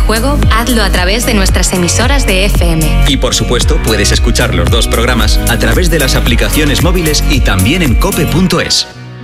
juego, hazlo a través de nuestras emisoras de FM. Y por supuesto, puedes escuchar los dos programas a través de las aplicaciones móviles y también en cope.es.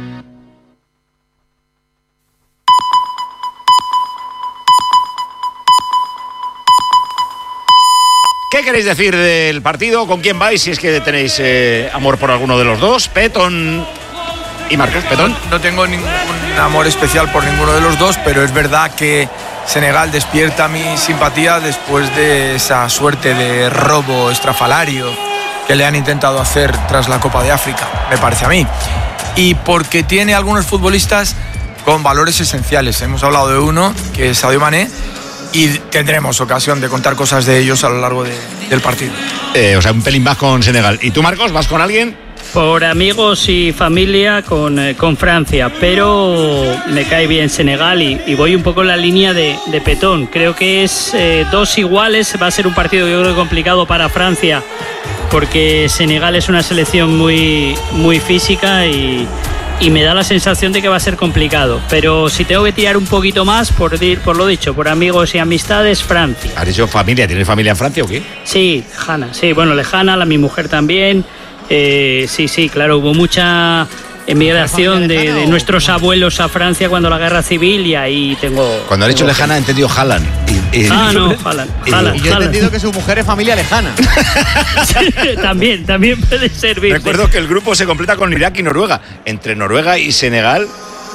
¿Qué queréis decir del partido? ¿Con quién vais? Si es que tenéis amor por alguno de los dos. Petón y Marcos. Petón. No tengo ningún amor especial por ninguno de los dos, pero es verdad que Senegal despierta mi simpatía después de esa suerte de robo estrafalario que le han intentado hacer tras la Copa de África, me parece a mí. Y porque tiene algunos futbolistas con valores esenciales. Hemos hablado de uno, que es Sadio Mané, y tendremos ocasión de contar cosas de ellos a lo largo del partido. O sea, un pelín más con Senegal. ¿Y tú, Marcos, vas con alguien? Por amigos y familia con Francia, pero me cae bien Senegal y voy un poco en la línea de Petón. Creo que es dos iguales, va a ser un partido yo creo complicado para Francia, porque Senegal es una selección muy, muy física y me da la sensación de que va a ser complicado. Pero si tengo que tirar un poquito más, por lo dicho, por amigos y amistades, Francia. ¿Has dicho familia? ¿Tienes familia en Francia o qué? Sí, lejana, sí, bueno, lejana, mi mujer también. Sí, claro, hubo mucha emigración de nuestros abuelos a Francia cuando la guerra civil, y ahí tengo... Cuando ha dicho lejana he entendido Haaland. No, Haaland. Y yo he entendido que su mujer es familia lejana. También puede servir. Recuerdo que el grupo se completa con Irak y Noruega. Entre Noruega y Senegal,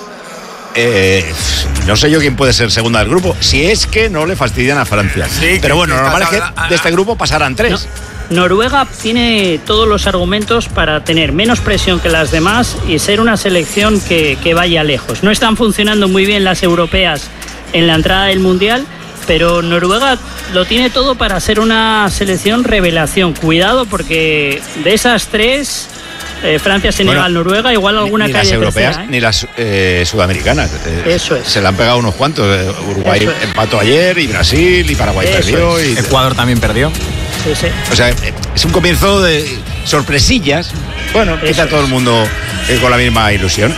no sé yo quién puede ser segunda del grupo, si es que no le fastidian a Francia. Sí, pero bueno, lo normal es que de este grupo pasarán tres. Noruega tiene todos los argumentos para tener menos presión que las demás y ser una selección que vaya lejos. No están funcionando muy bien las europeas en la entrada del Mundial, pero Noruega lo tiene todo para ser una selección revelación. Cuidado, porque de esas tres, Francia, Senegal, Noruega, igual alguna calle tercera. Ni las europeas ni las sudamericanas. Eso es. Se le han pegado unos cuantos. Uruguay empató ayer, y Brasil, y Paraguay perdió. Y Ecuador también perdió. Sí. O sea, es un comienzo de sorpresillas. Bueno, quizá todo el mundo con la misma ilusión.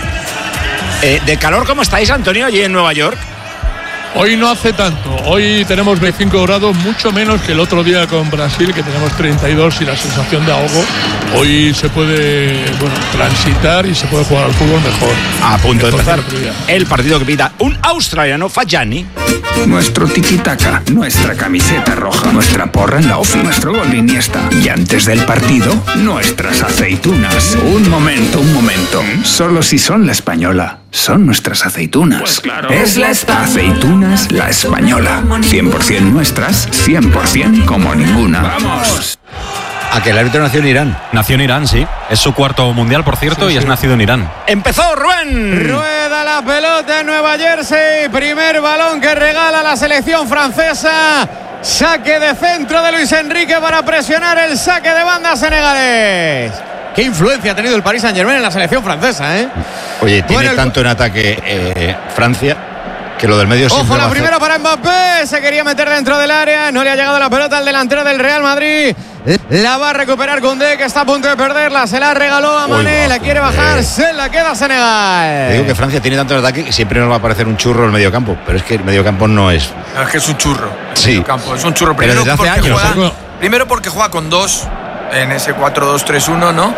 ¿De calor cómo estáis, Antonio, allí en Nueva York? Hoy no hace tanto, hoy tenemos 25 grados, mucho menos que el otro día con Brasil, que tenemos 32 y la sensación de ahogo. Hoy se puede transitar y se puede jugar al fútbol mejor. A punto de empezar el partido que pita un australiano, Fajani. Nuestro tiki-taka, nuestra camiseta roja, nuestra porra en la ofi, nuestro gol de Iniesta. Y antes del partido, nuestras aceitunas. Un momento. Solo si son la española. Son nuestras aceitunas. Pues claro. Es la aceitunas La Española. 100% nuestras, 100% como ninguna. ¡Vamos! ¿A que el árbitro nació en Irán? Nació en Irán, sí. Es su cuarto mundial, por cierto, y es nacido en Irán. ¡Empezó, Rubén! Rueda la pelota en Nueva Jersey. Primer balón que regala la selección francesa. Saque de centro de Luis Enrique para presionar el saque de banda senegalés. Qué influencia ha tenido el Paris Saint-Germain en la selección francesa, ¿eh? Oye, tiene tanto en ataque Francia que lo del medio... Ojo, la primera para Mbappé. Se quería meter dentro del área. No le ha llegado la pelota al delantero del Real Madrid. La va a recuperar Koundé, que está a punto de perderla. Se la regaló a Mané. La quiere bajar. Se la queda Senegal. Te digo que Francia tiene tanto en ataque que siempre nos va a parecer un churro el mediocampo. Pero es que el mediocampo no es... Es que es un churro. Sí. Es un churro. Pero desde hace años. Primero porque juega con dos en ese 4-2-3-1, ¿no?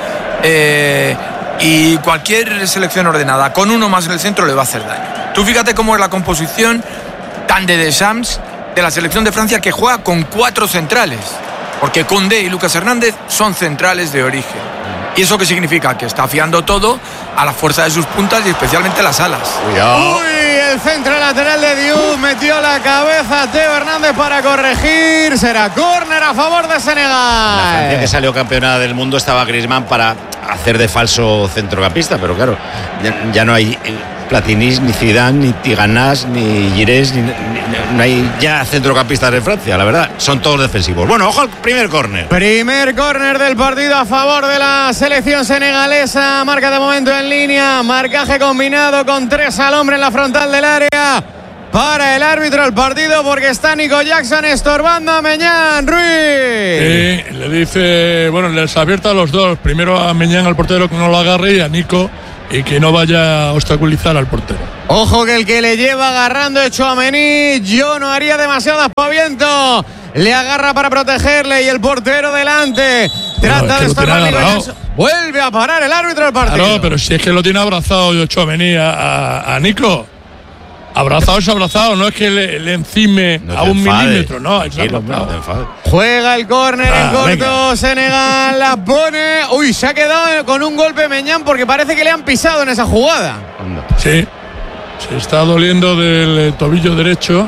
Y cualquier selección ordenada con uno más en el centro le va a hacer daño. Tú fíjate cómo es la composición tan de Deschamps de la selección de Francia, que juega con 4 centrales, porque Koundé y Lucas Hernández son centrales de origen. ¿Y eso qué significa? Que está fiando todo a la fuerza de sus puntas y especialmente las alas. Cuidado. Uy, el centro lateral de Diouf, metió la cabeza Teo Hernández para corregir. Será córner a favor de Senegal. La Francia, que salió campeona del mundo, estaba Griezmann para hacer de falso centrocampista, pero claro, ya no hay Platini, ni Zidane, ni Tiganas, ni Girés, no hay ya centrocampistas en Francia, la verdad, son todos defensivos. Bueno, ojo al primer córner. Primer córner del partido a favor de la selección senegalesa. Marca de momento en línea, marcaje combinado con 3 al hombre en la frontal del área. Para el árbitro el partido, porque está Nico Jackson estorbando a Meñán. Ruiz. Le dice, les abierta a los dos. Primero a Meñán, al portero, que no lo agarre, y a Nico, y que no vaya a obstaculizar al portero. Ojo que el que le lleva agarrando es Tchouaméni. Yo no haría demasiado aspaviento. Le agarra para protegerle y el portero delante. Trata de estorbarle. Vuelve a parar el árbitro del partido. Claro, pero si es que lo tiene abrazado Tchouaméni a Nico. Abrazado es abrazado, no es que le encime a un milímetro, no, es abrazado. Juega el córner en corto, venga. Senegal la pone. Uy, se ha quedado con un golpe Meñán porque parece que le han pisado en esa jugada. Sí, se está doliendo del tobillo derecho.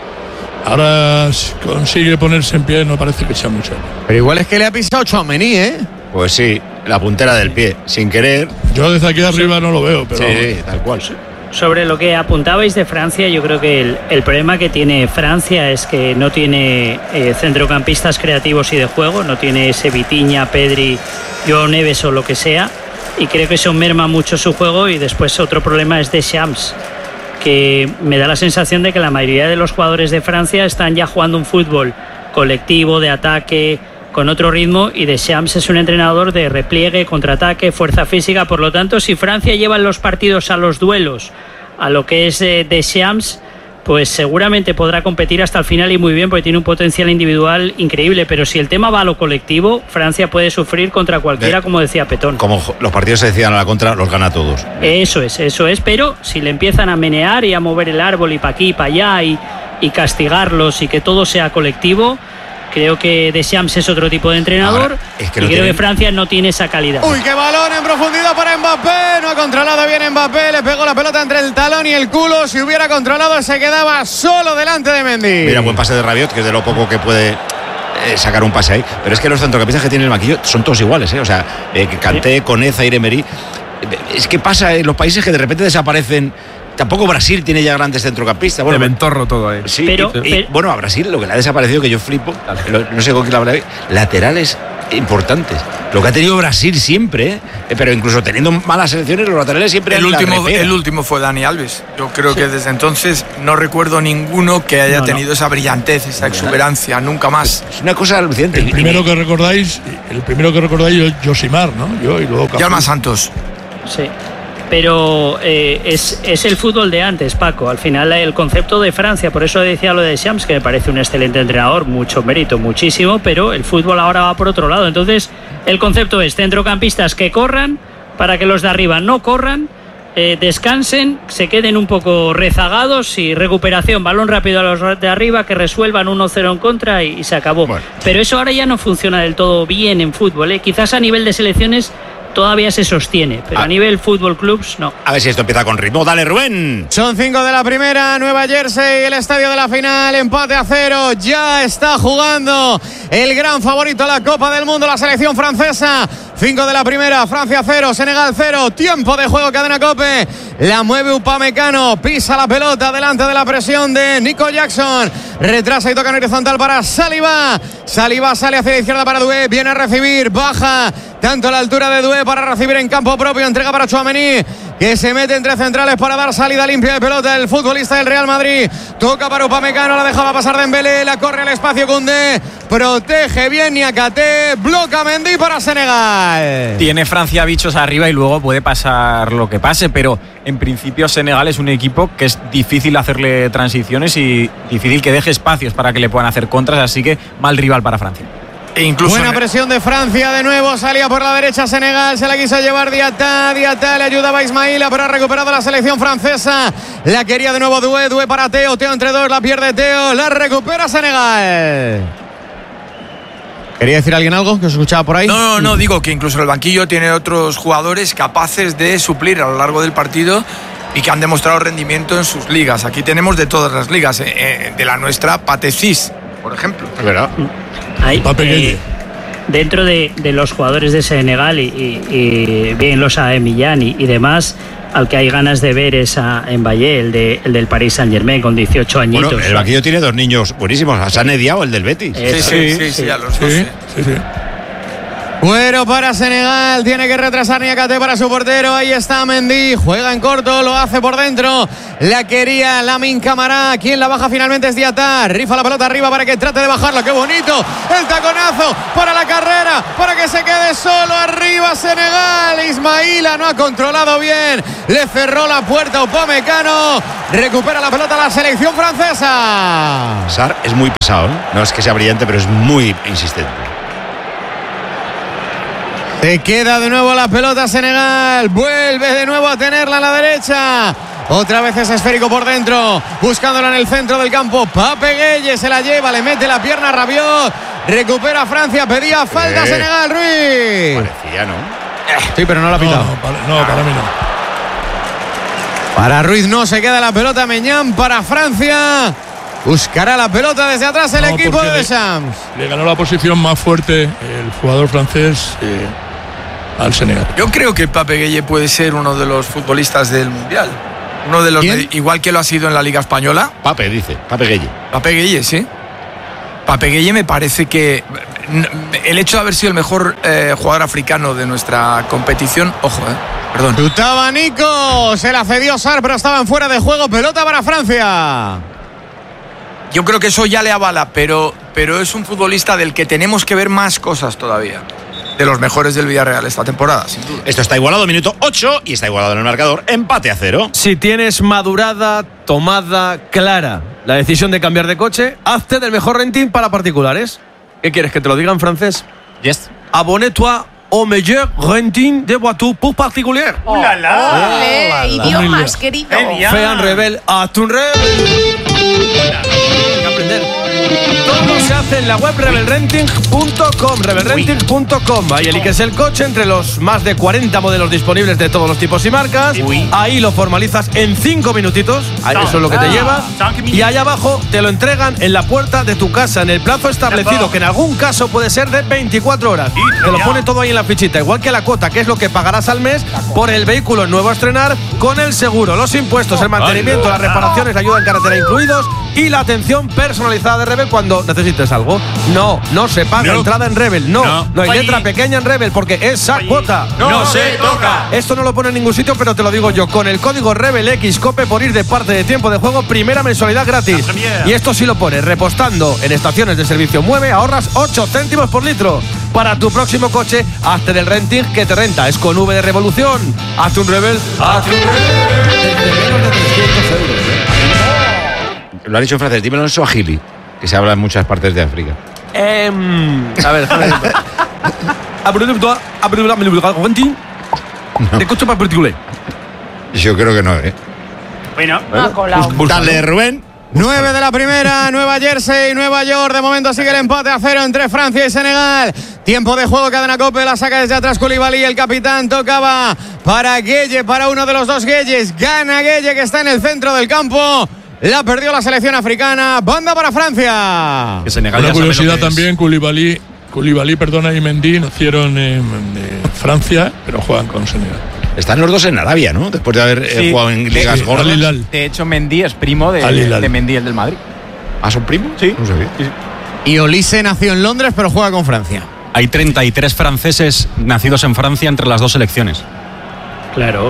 Ahora consigue ponerse en pie, no parece que sea mucho. Pero igual es que le ha pisado Tchouaméni, ¿eh? Pues sí, la puntera del pie, sin querer. Yo desde aquí arriba no lo veo, pero. Sí, tal cual. Sí. Sobre lo que apuntabais de Francia, yo creo que el problema que tiene Francia es que no tiene centrocampistas creativos y de juego, no tiene ese Vitinha, Pedri, Joao Neves o lo que sea, y creo que eso merma mucho su juego. Y después otro problema es Deschamps, que me da la sensación de que la mayoría de los jugadores de Francia están ya jugando un fútbol colectivo, de ataque, con otro ritmo, y Deschamps es un entrenador de repliegue, contraataque, fuerza física. Por lo tanto, si Francia lleva los partidos a los duelos, a lo que es Deschamps, pues seguramente podrá competir hasta el final y muy bien, porque tiene un potencial individual increíble. Pero si el tema va a lo colectivo, Francia puede sufrir contra cualquiera, como decía Petón. Como los partidos se decidan a la contra, los gana todos. Eso es, pero si le empiezan a menear y a mover el árbol y para aquí y para allá y castigarlos y que todo sea colectivo, creo que Deschamps es otro tipo de entrenador. Ahora, es que y creo que Francia no tiene esa calidad. Uy, qué balón en profundidad para Mbappé. No ha controlado bien Mbappé. Le pegó la pelota entre el talón y el culo. Si hubiera controlado, se quedaba solo delante de Mendy. Mira, buen pase de Rabiot, que es de lo poco que puede sacar un pase ahí. Pero es que los centrocampistas que tiene el banquillo son todos iguales, ¿eh? O sea, Kanté, Koné, Zaïre Emery. Es que pasa en los países que de repente desaparecen. Tampoco Brasil tiene ya grandes centrocampistas. Bueno, de Ventorro todo ahí. Sí, pero, bueno, a Brasil lo que le ha desaparecido, que yo flipo, no sé con quién la hablé, laterales importantes. Lo que ha tenido Brasil siempre, pero incluso teniendo malas selecciones, los laterales siempre el último fue Dani Alves. Yo creo que desde entonces no recuerdo ninguno que haya tenido esa brillantez, esa exuberancia, nunca más. Es una cosa alucinante. El primero que recordáis es Josimar, ¿no? Yo y luego Yalma Santos. Sí. Pero es el fútbol de antes, Paco. Al final el concepto de Francia, por eso decía lo de Deschamps, que me parece un excelente entrenador, mucho mérito, muchísimo, pero el fútbol ahora va por otro lado. Entonces el concepto es centrocampistas que corran para que los de arriba no corran, descansen, se queden un poco rezagados y recuperación, balón rápido a los de arriba, que resuelvan 1-0 en contra y se acabó. Bueno. Pero eso ahora ya no funciona del todo bien en fútbol, ¿eh? Quizás a nivel de selecciones todavía se sostiene, pero a nivel fútbol clubs no. A ver si esto empieza con ritmo. Dale, Rubén. Son 5 de la primera, Nueva Jersey, el estadio de la final, empate a 0. Ya está jugando el gran favorito a la Copa del Mundo, la selección francesa. 5 de la primera, Francia 0, Senegal 0. Tiempo de juego, cadena COPE. La mueve Upamecano, pisa la pelota delante de la presión de Nico Jackson. Retrasa y toca en horizontal para Saliba. Saliba sale hacia la izquierda para Doué, viene a recibir, baja tanto a la altura de Doué para recibir en campo propio, entrega para Tchouaméni, que se mete entre centrales para dar salida limpia de pelota. El futbolista del Real Madrid toca para Upamecano, la dejaba pasar Dembélé, la corre al espacio Koundé, protege bien Niakhaté, bloca Mendy para Senegal. Tiene Francia bichos arriba y luego puede pasar lo que pase, pero en principio Senegal es un equipo que es difícil hacerle transiciones y difícil que deje espacios para que le puedan hacer contras, así que mal rival para Francia. Buena presión de Francia de nuevo, salía por la derecha Senegal, se la quiso llevar Diatá, le ayudaba a Ismaila, pero ha recuperado la selección francesa, la quería de nuevo Doué para Teo entre dos, la pierde Teo, la recupera Senegal. ¿Quería decir alguien algo que os escuchaba por ahí? No, digo que incluso el banquillo tiene otros jugadores capaces de suplir a lo largo del partido y que han demostrado rendimiento en sus ligas. Aquí tenemos de todas las ligas, de la nuestra, Patecis, por ejemplo. Es verdad. Dentro de los jugadores de Senegal y bien los a Millán y demás, al que hay ganas de ver es a Mbappé, el del Paris Saint-Germain, con 18 añitos. Bueno, el banquillo tiene dos niños buenísimos, Hassan Diao, el del Betis. Sí, a los dos. Sí. Cuero para Senegal, tiene que retrasar Niakate para su portero, ahí está Mendy, juega en corto, lo hace por dentro, la quería Lamine Camara, quien la baja finalmente es Diatta, rifa la pelota arriba para que trate de bajarla, qué bonito, el taconazo para la carrera, para que se quede solo arriba Senegal, Ismaila no ha controlado bien, le cerró la puerta Upamecano, recupera la pelota la selección francesa. Sarr es muy pesado, ¿eh? No es que sea brillante, pero es muy insistente. Se queda de nuevo la pelota Senegal. Vuelve de nuevo a tenerla a la derecha. Otra vez es esférico por dentro. Buscándola en el centro del campo. Pape Gueye se la lleva. Le mete la pierna a Rabiot. Recupera Francia. Pedía falta Senegal. Ruiz. Parecía, ¿no? Sí, pero no la ha pitado. No, para mí no. Para Ruiz no. Se queda la pelota Meñán para Francia. Buscará la pelota desde atrás el equipo de Deschamps. Le ganó la posición más fuerte el jugador francés al Senegal. Yo creo que Pape Gueye puede ser uno de los futbolistas del Mundial. Uno de los igual que lo ha sido en la Liga Española. Pape Gueye. Pape Gueye, sí. Pape Gueye me parece que el hecho de haber sido el mejor jugador africano de nuestra competición, ojo, perdón. Chutaba Nico, se la cedió Sarr, pero estaban fuera de juego. Pelota para Francia. Yo creo que eso ya le avala, pero es un futbolista del que tenemos que ver más cosas todavía. De los mejores del Villarreal esta temporada, sin duda. Esto está igualado, minuto 8, y está igualado en el marcador, empate a 0. Si tienes madurada, tomada, clara la decisión de cambiar de coche, hazte del mejor renting para particulares. ¿Qué quieres, que te lo diga en francés? Yes. Abonne-toi au meilleur renting de voitures pour particulier. ¡Ole! Idiomas, querido. Fean Rebel, Atun Rebel. Todo se hace en la web rebelrenting.com. Rebelrenting.com. Ahí eliges el coche entre los más de 40 modelos disponibles de todos los tipos y marcas. Ahí lo formalizas en 5 minutitos. Eso es lo que te lleva. Y ahí abajo te lo entregan en la puerta de tu casa en el plazo establecido, que en algún caso puede ser de 24 horas. Te lo pone todo ahí en la fichita, igual que la cuota, que es lo que pagarás al mes por el vehículo nuevo a estrenar, con el seguro, los impuestos, el mantenimiento, las reparaciones, la ayuda en carretera incluidos y la atención personalizada de Rebel cuando necesites algo. No se paga entrada en Rebel. No hay letra pequeña en Rebel, porque esa cuota no se toca. Esto no lo pone en ningún sitio, pero te lo digo yo. Con el código RebelXCOPE, por ir de parte de tiempo de juego, primera mensualidad gratis. Y esto sí lo pones repostando en estaciones de servicio Mueve, ahorras 8 céntimos por litro. Para tu próximo coche, hazte del renting que te renta. Es con V de revolución. Hazte un Rebel. Hazte un Rebel. Desde menos de 300 euros. Lo ha dicho en francés, dímelo en Swahili, que se habla en muchas partes de África. A ver, de coche para particular. Yo creo que no, Bueno, dale, Rubén. 9 de la primera, Nueva Jersey, Nueva York. De momento sigue el empate a 0 entre Francia y Senegal. Tiempo de juego, cadena Cope, la saca desde atrás Koulibaly, el capitán tocaba para Gueye, para uno de los dos Gueyes. Gana Gueye, que está en el centro del campo. La perdió la selección africana. Banda para Francia. Que Senegal. Una curiosidad también, Koulibaly, y Mendy nacieron en Francia, pero juegan con Senegal. Están los dos en Arabia, ¿no? Después de haber jugado en ligas gordas. De hecho, Mendy es primo de Mendy, el del Madrid. ¿Ah, son primos? Sí. No sabía. Sí. Y Olise nació en Londres, pero juega con Francia. Hay 33 franceses nacidos en Francia entre las dos selecciones. Claro.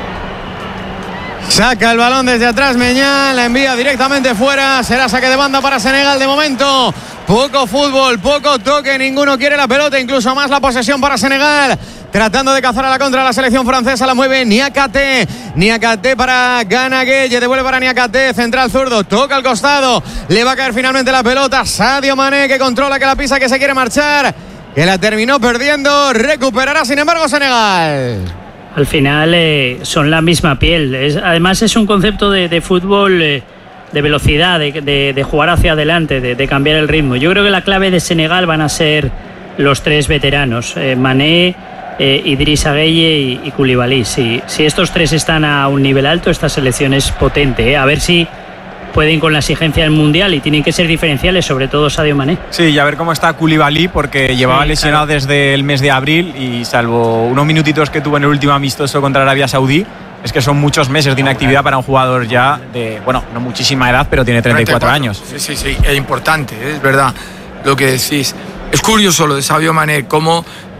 Saca el balón desde atrás Meñán, la envía directamente fuera. Será saque de banda para Senegal de momento. Poco fútbol, poco toque, ninguno quiere la pelota, incluso más la posesión para Senegal. Tratando de cazar a la contra la selección francesa, la mueve Niakate. Niakate para Gana Gueye, devuelve para Niakate, central zurdo, toca al costado. Le va a caer finalmente la pelota. Sadio Mané, que controla, que la pisa, que se quiere marchar, que la terminó perdiendo. Recuperará sin embargo Senegal. Al final son la misma piel. Además es un concepto de fútbol de velocidad, de jugar hacia adelante, de cambiar el ritmo. Yo creo que la clave de Senegal van a ser los tres veteranos, Mané, Idrissa Gueye y Koulibaly. Si estos tres están a un nivel alto, esta selección es potente. A ver si pueden con la exigencia del Mundial, y tienen que ser diferenciales, sobre todo Sadio Mané. Sí, y a ver cómo está Koulibaly, porque llevaba lesionado desde el mes de abril, y salvo unos minutitos que tuvo en el último amistoso contra Arabia Saudí, es que son muchos meses de inactividad para un jugador ya de, bueno, no muchísima edad, pero tiene 34 años. Sí, es importante, es verdad lo que decís. Es curioso lo de Sadio Mané, cómo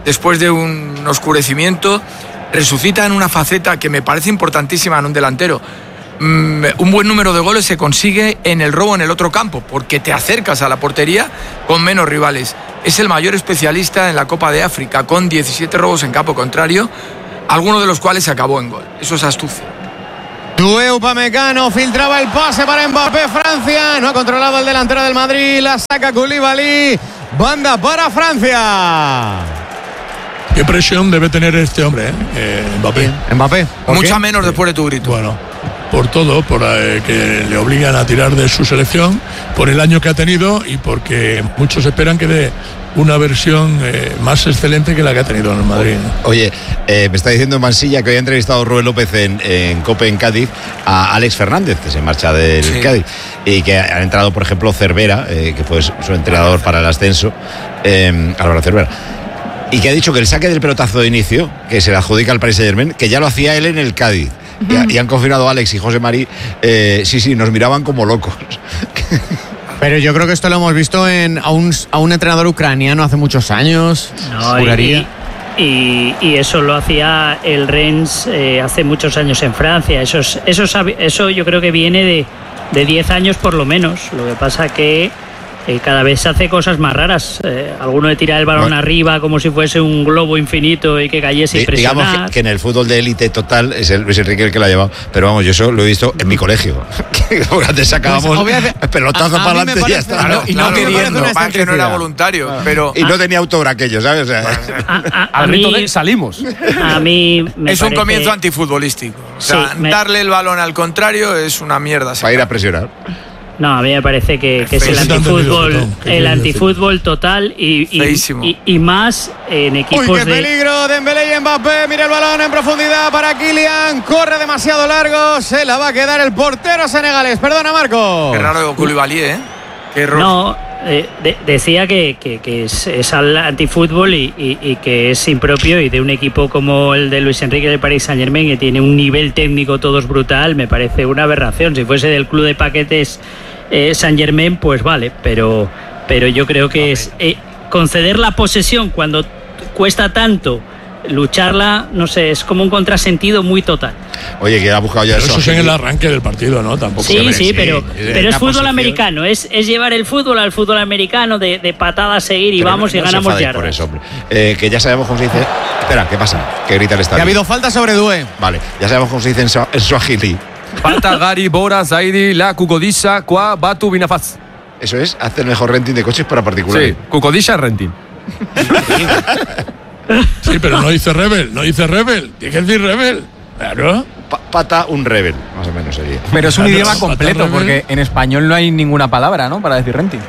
después de un oscurecimiento, resucita en una faceta que me parece importantísima en un delantero. Un buen número de goles se consigue en el robo en el otro campo, porque te acercas a la portería con menos rivales. Es el mayor especialista en la Copa de África, con 17 robos en campo contrario, alguno de los cuales se acabó en gol. Eso es astucia. Doué Upamecano filtraba el pase para Mbappé. Francia no ha controlado el delantero del Madrid, la saca Koulibaly, banda para Francia. ¿Qué presión debe tener este hombre, Mbappé? Mbappé. Mucha menos después de tu grito. Bueno, por todo, por que le obligan a tirar de su selección, por el año que ha tenido y porque muchos esperan que dé una versión más excelente que la que ha tenido en el Madrid. Oye, me está diciendo Mansilla que hoy ha entrevistado Rubén López en COPE en Cádiz a Alex Fernández, que se marcha del Cádiz, y que ha entrado, por ejemplo, Cervera, que fue su entrenador para el ascenso, Álvaro Cervera, y que ha dicho que el saque del pelotazo de inicio, que se le adjudica al Paris Saint-Germain, que ya lo hacía él en el Cádiz. Y han confirmado Alex y José Marí, sí, nos miraban como locos. Pero yo creo que esto lo hemos visto a un entrenador ucraniano hace muchos años. No, y eso lo hacía el Rennes hace muchos años en Francia. Eso yo creo que viene de 10 años por lo menos. Lo que pasa que cada vez se hace cosas más raras. Alguno de tirar el balón arriba como si fuese un globo infinito y que cayese y presionar. Digamos que en el fútbol de élite total es Luis Enrique el que lo ha llevado. Pero vamos, yo eso lo he visto en mi colegio. Antes sacábamos pelotazo para adelante y ya está. Claro, y no queriendo. Que no era voluntario. Pero y no tenía autor aquello, ¿sabes? O sea, al rito de salimos. A mí es un comienzo antifutbolístico. O sea, darle el balón al contrario es una mierda. Para ir a presionar. No, a mí me parece que es el antifútbol total y más en equipos. ¡Uy, qué peligro! Dembélé y Mbappé, mira el balón en profundidad para Kylian, corre demasiado largo, se la va a quedar el portero senegalés. Perdona, Marco. Qué raro Koulibaly, Qué error. No, decía que es al antifútbol y que es impropio, y de un equipo como el de Luis Enrique del Paris Saint-Germain, que tiene un nivel técnico todos brutal, me parece una aberración. Si fuese del club de paquetes Saint-Germain, pues vale, pero yo creo que es conceder la posesión cuando cuesta tanto lucharla, no sé, es como un contrasentido muy total. Oye, que ha buscado ya eso es en el arranque del partido, ¿no? Tampoco. Sí, pero es fútbol americano, es llevar el fútbol al fútbol americano de patada a seguir y pero vamos y ganamos yardas. Por eso, hombre. Que ya sabemos cómo se dice. Espera, ¿qué pasa? Que grita el estadio. Que ha habido falta sobre Doué. Vale, ya sabemos cómo se dice en Swahili. Falta Gary, Bora, Zaidi, La, Kukodisha, Kwa, Batu, Binafaz. Eso es, hace el mejor renting de coches para particulares. Sí, Kukodisha renting. Sí, pero no dice Rebel, tiene que decir Rebel. Claro. Pata un Rebel, más o menos sería. Pero es un idioma completo, porque en español no hay ninguna palabra, ¿no? Para decir renting.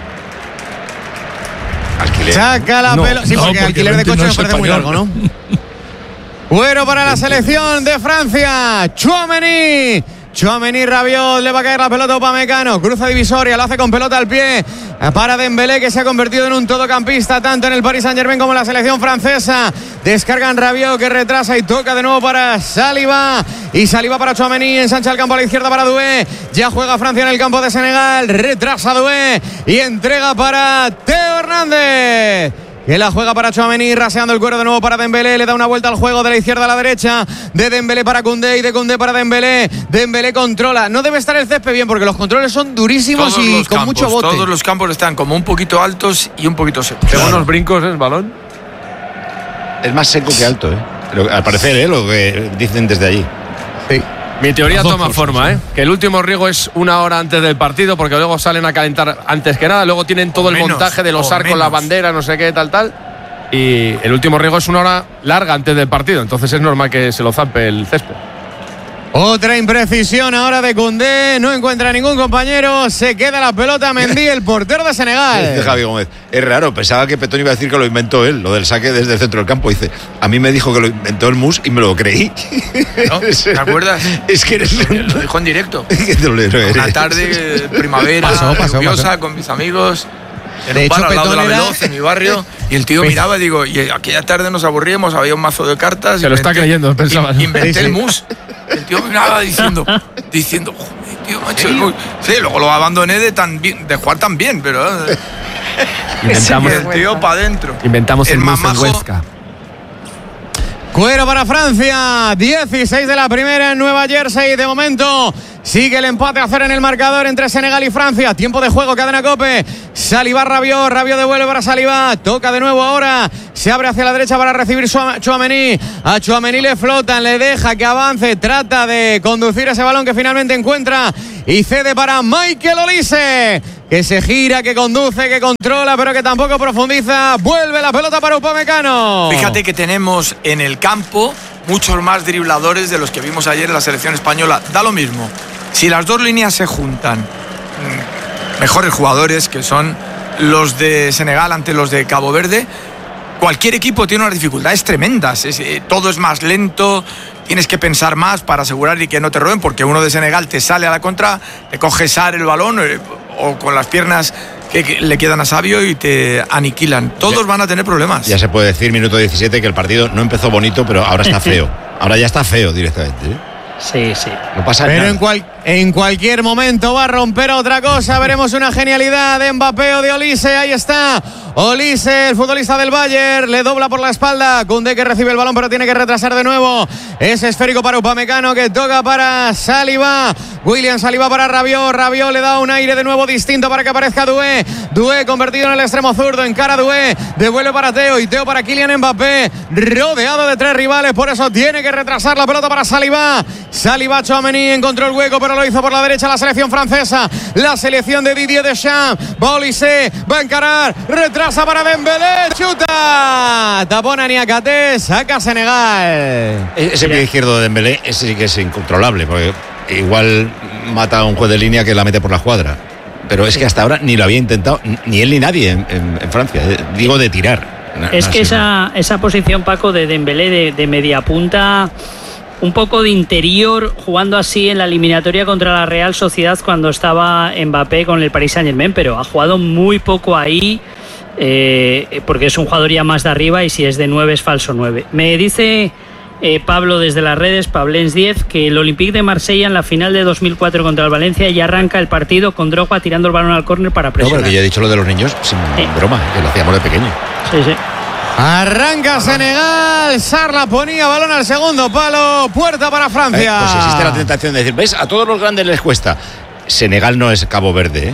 Alquiler. Saca la pelota. Sí, porque alquiler de coche nos parece muy largo, ¿no? Bueno, para la selección de Francia, Tchouaméni, Rabiot, le va a caer la pelota a Upamecano, cruza divisoria, lo hace con pelota al pie para Dembélé, que se ha convertido en un todocampista tanto en el Paris Saint-Germain como en la selección francesa. Descargan Rabiot, que retrasa y toca de nuevo para Saliba, y Saliba para Tchouaméni, ensancha el campo a la izquierda para Doué, ya juega Francia en el campo de Senegal, retrasa Doué y entrega para Teo Hernández, que la juega para Tchouaméni, raseando el cuero de nuevo para Dembélé, le da una vuelta al juego de la izquierda a la derecha, de Dembélé para Koundé y de Koundé para Dembélé. Dembélé controla, no debe estar el césped bien porque los controles son durísimos y con mucho bote. Todos los campos están como un poquito altos y un poquito secos. Qué buenos brincos es balón. Es más seco que alto, al parecer, lo que dicen desde allí. Sí. Mi teoría toma forma, que el último riego es 1 hora antes del partido, porque luego salen a calentar antes que nada, luego tienen todo el montaje de los arcos, la bandera, no sé qué, tal. Y el último riego es 1 hora larga antes del partido, entonces es normal que se lo zampe el césped. Otra imprecisión ahora de Koundé, no encuentra ningún compañero, se queda la pelota Mendy, el portero de Senegal. Dice Javi Gómez, es raro, pensaba que Petón iba a decir que lo inventó él, lo del saque desde el centro del campo. Dice, a mí me dijo que lo inventó el Mus y me lo creí. ¿No? ¿Te acuerdas? Es que lo dijo en directo. Una tarde, primavera, lluviosa, con mis amigos. En un bar al lado de la Veloz, en mi barrio, y el tío miraba y digo, y aquella tarde nos aburríamos, había un mazo de cartas. Se lo está creyendo, pensaba. Inventé el Mus. El tío miraba diciendo, joder, tío, macho. Sí, luego lo abandoné de jugar tan bien, pero. Inventamos el tío para adentro. Inventamos el Mus en Huesca. Cuero para Francia, 16 de la primera en Nueva Jersey. De momento sigue el empate a 0 en el marcador entre Senegal y Francia. Tiempo de juego, cadena COPE. Saliba, Rabiot devuelve para Saliba. Toca de nuevo ahora. Se abre hacia la derecha para recibir Tchouaméni. A Tchouaméni le flotan, le deja que avance. Trata de conducir ese balón que finalmente encuentra y cede para Michael Olise, que se gira, que conduce, que controla, pero que tampoco profundiza. Vuelve la pelota para Upamecano. Fíjate que tenemos en el campo muchos más dribladores de los que vimos ayer en la selección española. Da lo mismo. Si las dos líneas se juntan, mejores jugadores que son los de Senegal ante los de Cabo Verde, cualquier equipo tiene unas dificultades tremendas. Todo es más lento. Tienes que pensar más para asegurar y que no te roben, porque uno de Senegal te sale a la contra, te coge Sar el balón o con las piernas que le quedan a Sabio y te aniquilan. Todos van a tener problemas. Ya se puede decir, minuto 17, que el partido no empezó bonito, pero ahora está feo. Ahora ya está feo directamente. Sí. No pasa pero nada. En cualquier momento va a romper otra cosa. Veremos una genialidad de Mbappé o de Olise. Ahí está Olise, el futbolista del Bayern. Le dobla por la espalda. Koundé, que recibe el balón, pero tiene que retrasar de nuevo. Es esférico para Upamecano, que toca para Saliba. William Saliba para Rabiot. Rabiot le da un aire de nuevo distinto para que aparezca Doué. Doué convertido en el extremo zurdo. Encara Doué. Devuelve para Teo. Y Teo para Kylian Mbappé. Rodeado de 3 rivales. Por eso tiene que retrasar la pelota para Saliba. Saliba, Tchouaméni encontró el hueco, pero lo hizo por la derecha la selección francesa. La selección de Didier Deschamps. Va Olise, va a encarar, retrasa para Dembélé, chuta, tapona Niakate, saca Senegal. Ese pie izquierdo de Dembélé, ese sí que es incontrolable, porque igual mata a un juez de línea que la mete por la escuadra. Pero es que hasta ahora ni lo había intentado ni él ni nadie en Francia. Digo, de tirar. Es que esa posición, Paco, de Dembélé de media punta, un poco de interior, jugando así en la eliminatoria contra la Real Sociedad cuando estaba Mbappé con el Paris Saint-Germain, pero ha jugado muy poco ahí, porque es un jugador ya más de arriba, y si es de 9 es falso 9. Me dice Pablo desde las redes, Pablens 10, que el Olympique de Marsella en la final de 2004 contra el Valencia ya arranca el partido con Drogba tirando el balón al córner para presionar. No, porque yo he dicho lo de los niños sin broma, que lo hacíamos de pequeño. Sí. Arranca Senegal, Sarr la ponía, balón al segundo palo, puerta para Francia. Pues existe la tentación de decir, ¿ves? A todos los grandes les cuesta. Senegal no es Cabo Verde, ¿eh?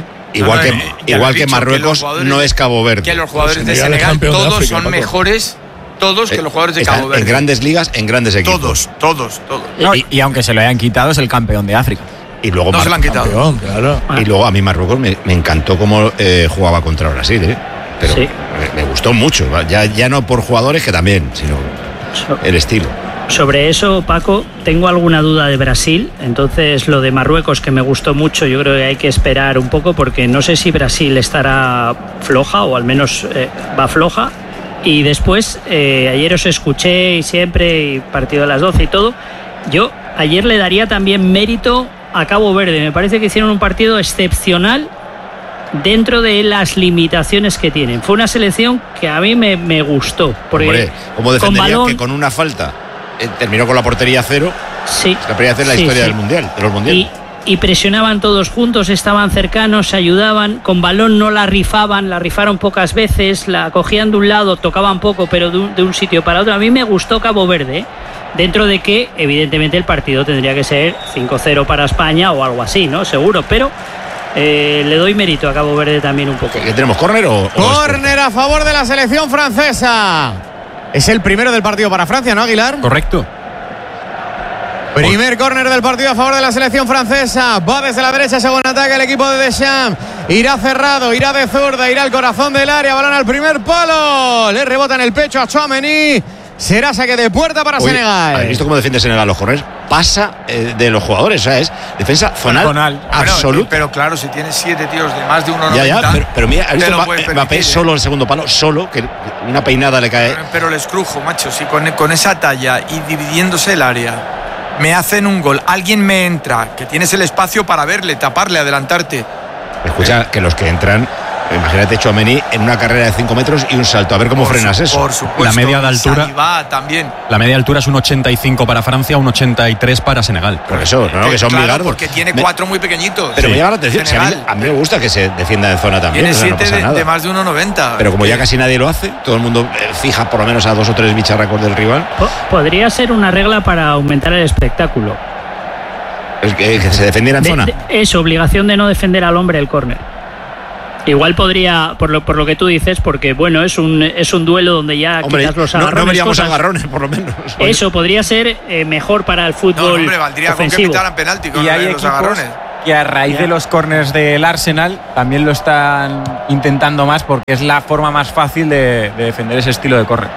Igual que Marruecos no es Cabo Verde. Que los jugadores de Senegal todos son mejores, todos, que los jugadores de Cabo Verde. En grandes ligas, en grandes equipos. Todos. No, y aunque se lo hayan quitado, es el campeón de África. Y luego no se lo han quitado. Campeón, claro. Y luego a mí Marruecos me encantó cómo jugaba contra Brasil, ¿eh? Pero sí, me gustó mucho. Ya no por jugadores, que también, sino el estilo. Sobre eso, Paco, tengo alguna duda de Brasil. Entonces, lo de Marruecos, que me gustó mucho, yo creo que hay que esperar un poco, porque no sé si Brasil estará floja, o al menos va floja. Y después, ayer os escuché y siempre, y partido a las 12 y todo. Yo ayer le daría también mérito a Cabo Verde. Me parece que hicieron un partido excepcional dentro de las limitaciones que tienen. Fue una selección que a mí me gustó. Porque hombre, ¿cómo defenderías que con una falta terminó con la portería cero? Sí. La primera vez en la historia del Mundial, de los Mundiales. Y presionaban todos juntos, estaban cercanos, se ayudaban. Con balón no la rifaban, la rifaron pocas veces, la cogían de un lado, tocaban poco, pero de un sitio para otro. A mí me gustó Cabo Verde, ¿eh? Dentro de que, evidentemente, el partido tendría que ser 5-0 para España o algo así, ¿no? Seguro, pero le doy mérito a Cabo Verde también un poco. ¿Qué tenemos, córner o córner a favor de la selección francesa? Es el primero del partido para Francia, ¿no, Aguilar? Correcto. Primer córner del partido a favor de la selección francesa. Va desde la derecha según ataque el equipo de Deschamps. Irá cerrado, irá de zurda, irá al corazón del área. Balón al primer palo. Le rebota en el pecho a Tchouaméni. Será saque de puerta para Senegal. ¿Has visto cómo defiende Senegal los corners? Pasa de los jugadores, o sea, es defensa zonal absoluta. Pero claro, si tienes 7 tíos de más de 1,90. Ya, pero mira, ¿has visto Mbappé solo el segundo palo? Solo, que una peinada le cae. Pero el escrujo, macho, si con esa talla y dividiéndose el área me hacen un gol, alguien me entra, que tienes el espacio para verle, taparle, adelantarte. Escucha, que los que entran Imagínate Tchouaméni en una carrera de 5 metros y un salto. A ver cómo frenas eso. Por supuesto. La media de altura. Saliba también. La media de altura es un 85 para Francia, un 83 para Senegal. Por eso, no, que son claro, bigardos. porque tiene 4 muy pequeñitos. Pero me llama la atención. Senegal. A mí me gusta que se defienda en zona también. Tiene 7 no pasa nada. de más de 1,90. Pero como ya casi nadie lo hace, todo el mundo fija por lo menos a 2 o 3 bicharracos del rival. Podría ser una regla para aumentar el espectáculo. Que se defendiera en zona. Es obligación de no defender al hombre el córner. Igual podría, por lo que tú dices, porque bueno, es un duelo donde ya quitas los agarrones. No veríamos agarrones, por lo menos. Eso podría ser mejor para el fútbol hombre, valdría ofensivo. con que pitaran penalti con y hay los agarrones. Que a raíz de los corners del Arsenal también lo están intentando más porque es la forma más fácil de defender ese estilo de córner.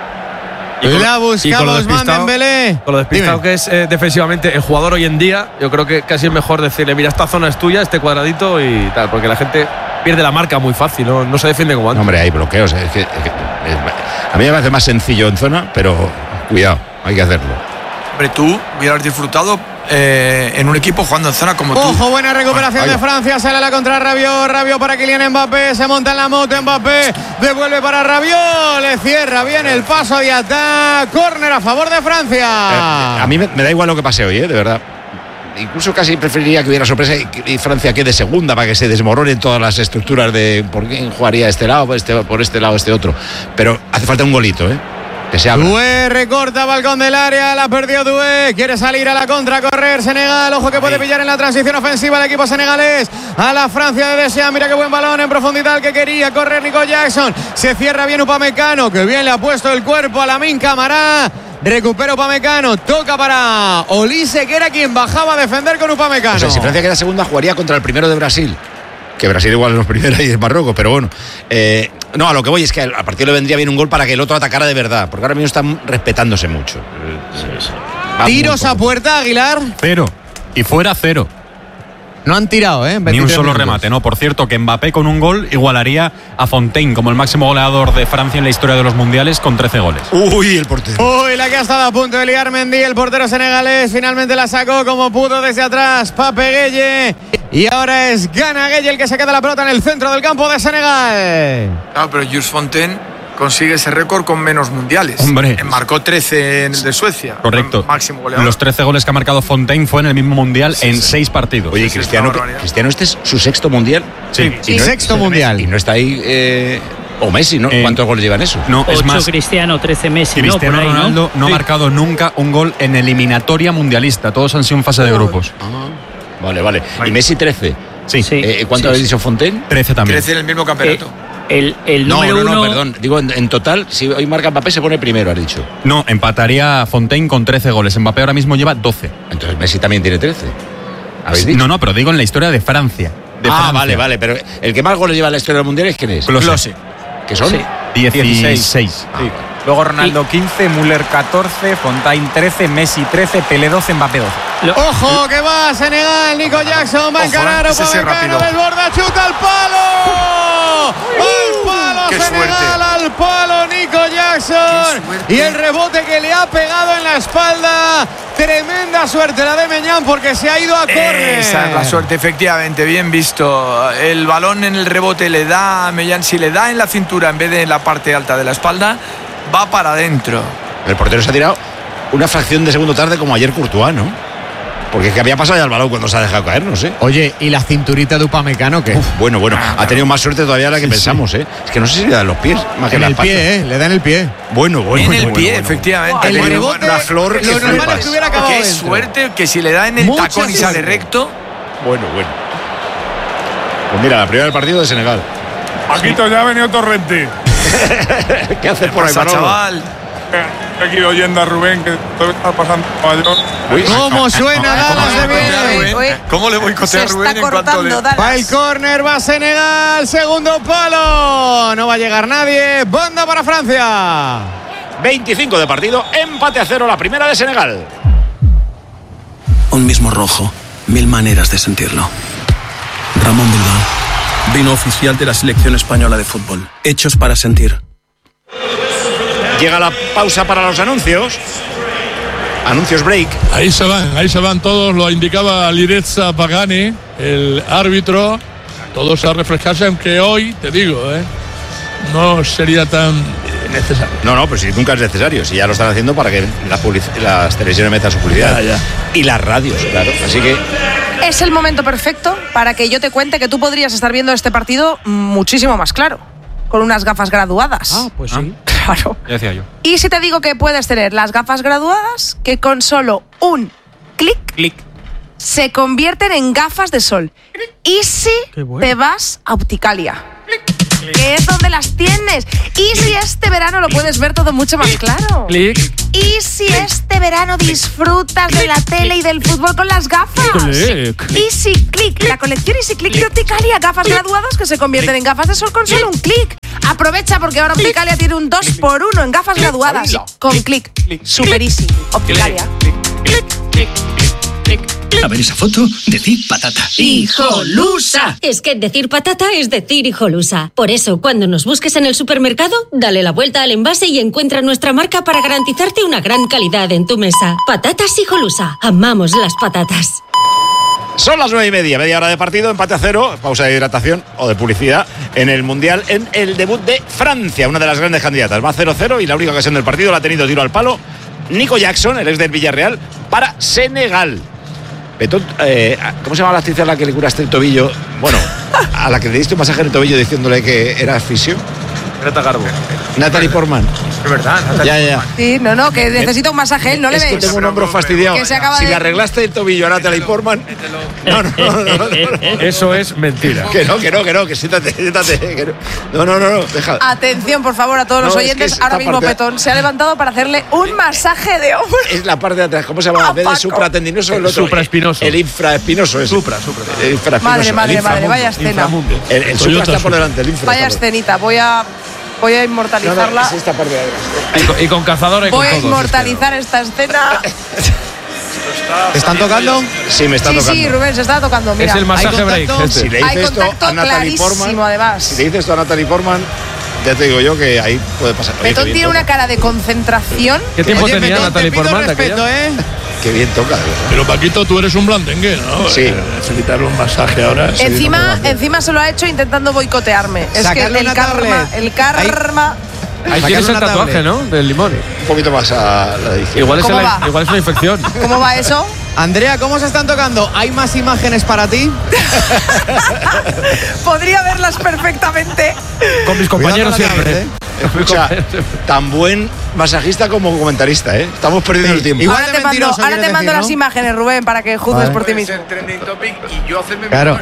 La buscamos, Dembélé. Con lo despistado que es defensivamente el jugador hoy en día, yo creo que casi es mejor decirle, mira, esta zona es tuya, este cuadradito y tal, porque la gente pierde la marca muy fácil, no se defiende como antes. No, hombre, hay bloqueos. A mí me parece más sencillo en zona, pero cuidado, hay que hacerlo. Hombre, tú hubieras disfrutado en un equipo jugando en zona como tú. Ojo, buena recuperación de Francia. Sale la contra Rabiot para Kylian Mbappé. Se monta en la moto Mbappé. Devuelve para Rabiot. Le cierra bien el paso de ataque. Córner a favor de Francia. A mí me da igual lo que pase hoy, de verdad. Incluso casi preferiría que hubiera sorpresa y Francia quede segunda para que se desmoronen todas las estructuras de por quién jugaría este lado, por este lado, este otro. Pero hace falta un golito, que se abra. Doué recorta balcón del área, la perdió Doué, quiere salir a la contra, correr Senegal, ojo que puede pillar en la transición ofensiva el equipo senegalés a la Francia de Deschamps. Mira qué buen balón en profundidad el que quería correr Nico Jackson, se cierra bien Upamecano, que bien le ha puesto el cuerpo a Lamine Camara. Recupera Upamecano, toca para Olise, que era quien bajaba a defender con Upamecano. O sea, si Francia queda segunda, jugaría contra el primero de Brasil. Que Brasil igual es los primeros y es Marruecos, pero bueno. No, a lo que voy es que al partido le vendría bien un gol para que el otro atacara de verdad, porque ahora mismo están respetándose mucho. Tiros a puerta, Aguilar. 0. Y fuera 0. No han tirado, Ni un solo remate, ¿no? Por cierto, que Mbappé con un gol igualaría a Fontaine como el máximo goleador de Francia en la historia de los mundiales con 13 goles. Uy, el portero. Uy, la que ha estado a punto de liar Mendy, el portero senegalés. Finalmente la sacó como pudo desde atrás Pape Gueye. Y ahora es Gana Gueye el que se queda la pelota en el centro del campo de Senegal. Claro, pero Jules Fontaine consigue ese récord con menos mundiales. Hombre. Marcó 13 en el de Suecia. Correcto. Máximo goleador. Los 13 goles que ha marcado Fontaine fue en el mismo mundial en 6 partidos. Oye, Cristiano, este es su 6º mundial. Sí. Y no, sexto mundial. Y no está ahí. O Messi, ¿no? ¿Cuántos goles llevan eso? No, es 8 más. Cristiano, 13 Messi. Cristiano por ahí, Ronaldo no ha marcado nunca un gol en eliminatoria mundialista. Todos han sido en fase de grupos. Vale. ¿Y Messi 13? Sí. ¿Cuánto habéis dicho Fontaine? 13 también. 13 en el mismo campeonato. El número uno. No, perdón. Digo, en total, si hoy marca Mbappé, se pone primero, has dicho. No, empataría Fontaine con 13 goles. Mbappé ahora mismo lleva 12. Entonces Messi también tiene 13. ¿Habéis dicho? No, pero digo en la historia de Francia. Vale. Pero el que más goles lleva en la historia del mundial es ¿quién es? Klose. ¿Qué son? 16. Sí. Luego Ronaldo 15, Müller 14, Fontaine 13, Messi 13, Pelé 12, Mbappé 12. Ojo que va Senegal, Nico Jackson va a encarar Upamecano, desborda, chuta al palo. Al palo Qué Senegal, suerte. al palo Nico Jackson. Y el rebote que le ha pegado en la espalda. Tremenda suerte la de Meñán porque se ha ido a córner. Esa es la suerte, efectivamente, bien visto. El balón en el rebote le da a Mellán, si le da en la cintura en vez de en la parte alta de la espalda, va para adentro. El portero se ha tirado una fracción de segundo tarde como ayer Courtois, ¿no? Porque es que había pasado ya el balón cuando se ha dejado caer, no sé. Oye, ¿y la cinturita de Upamecano qué? Bueno, ha tenido más suerte todavía de la que pensamos, ¿eh? Es que no sé si le dan los pies, más que En la el espalda. pie, le da en el pie. Bueno. En el pie, efectivamente. El Bueno, rebote, una flor que lo normal flipas. es que hubiera acabado Qué dentro. suerte que si le da en el Mucha tacón y sale suerte. recto. Bueno. Pues mira, la primera del partido de Senegal. Paquito, ya ha venido Torrente. ¿Qué haces por ahí, Pasa, Manolo? chaval. Estoy aquí oyendo a Rubén, que todo está pasando en Nueva York. ¿Cómo suena Dallas de bien? ¿Cómo le boicotea a Se Rubén está en cuanto le... cortando Va el córner, va Senegal, segundo palo. No va a llegar nadie. Banda para Francia. 25 de partido, empate a 0, la primera de Senegal. Un mismo rojo, 1000 maneras de sentirlo. Ramón Bilbao, vino oficial de la selección española de fútbol. Hechos para sentir. Llega la pausa para los anuncios. Anuncios break. Ahí se van todos, lo indicaba Lirezza Pagani, el árbitro. todos a refrescarse, aunque hoy, te digo, no sería tan necesario. No, pues si nunca es necesario, si ya lo están haciendo para que las televisiones metan su publicidad. Ya. Y las radios, claro. Así que es el momento perfecto para que yo te cuente que tú podrías estar viendo este partido muchísimo más claro, con unas gafas graduadas. Pues sí. Claro. Ya decía yo. Y si te digo que puedes tener las gafas graduadas, que con solo un clic se convierten en gafas de sol. Y si te vas a Opticalia, que es donde las tienes. Y si este verano lo puedes ver todo mucho más claro. Clic. Y si este verano disfrutas de la tele y del fútbol con las gafas. Easy Click, la colección Easy Click de Opticalia, gafas graduadas que se convierten en gafas de sol con solo un clic. Aprovecha porque ahora Opticalia tiene un 2x1 en gafas graduadas con clic. Super easy. Opticalia. A ver esa foto, decid patata. ¡Hijolusa! Es que decir patata es decir hijolusa. Por eso, cuando nos busques en el supermercado, dale la vuelta al envase y encuentra nuestra marca para garantizarte una gran calidad en tu mesa. Patatas Hijolusa. Amamos las patatas. son las 9:30, media hora de partido, empate a 0, pausa de hidratación o de publicidad en el Mundial, en el debut de Francia, una de las grandes candidatas. Va 0-0 y la única ocasión del partido la ha tenido tiro al palo Nico Jackson, el ex del Villarreal, para Senegal. Petón, ¿cómo se llama la actriz a la que le curaste el tobillo? Bueno, a la que le diste un masaje en el tobillo diciéndole que era fisio. Greta Garbo. Natalie Portman. Es verdad, Natalie Portman. Sí, no, que necesita un masaje, ¿no le ves? Es que tengo un hombro fastidiado. Que se acaba si de... le arreglaste el tobillo a Natalie Portman... No. Eso es mentira. Que siéntate. Que no. Deja. Atención, por favor, a todos los oyentes. Ahora mismo Petón se ha levantado para hacerle un masaje de hombro. Es la parte de atrás. ¿Cómo se llama? En vez de supratendinoso, el otro. Supraespinoso. El infraespinoso. Supra. El infraespinoso. Madre, vaya escena. El supra está por delante, el infra. Vaya escenita, voy a inmortalizarla. Es esta parte de atrás. Y con cazadora y con voy a todos, inmortalizar esta escena. ¿Te están tocando? Sí, me están tocando. Sí, Rubén, se está tocando. Mira. Es el masaje break. Si le Hay dices esto contacto a Natalie Portman, además. Si le dices esto a Natalie Portman, ya te digo yo que ahí puede pasar. Petón tiene una cara de concentración. ¿Qué tiempo Oye, tenía Petón, Natalie te pido Portman? respeto, Qué bien toca, de verdad. Pero Paquito, tú eres un blandengue, ¿no? Sí. Necesitar un masaje ahora. Encima se lo ha hecho intentando boicotearme. Es que Sacarle una tablet. el karma. Ahí tienes el tatuaje, ¿no? Del limón. Un poquito más a la edición. Igual es ¿Cómo una infección. ¿Cómo va eso? Andrea, ¿cómo se están tocando? ¿Hay más imágenes para ti? Podría verlas perfectamente. Con mis compañeros Cuidado con la siempre. tablet, Escucha, tan buen masajista como comentarista, ¿eh? Estamos perdiendo el tiempo. Igual Ahora de te mando, mentiroso, ahora te quieres mando decir, las ¿no? imágenes, Rubén, para que juzgues Vale. por ti mismo. El trending topic y yo hacerme Claro.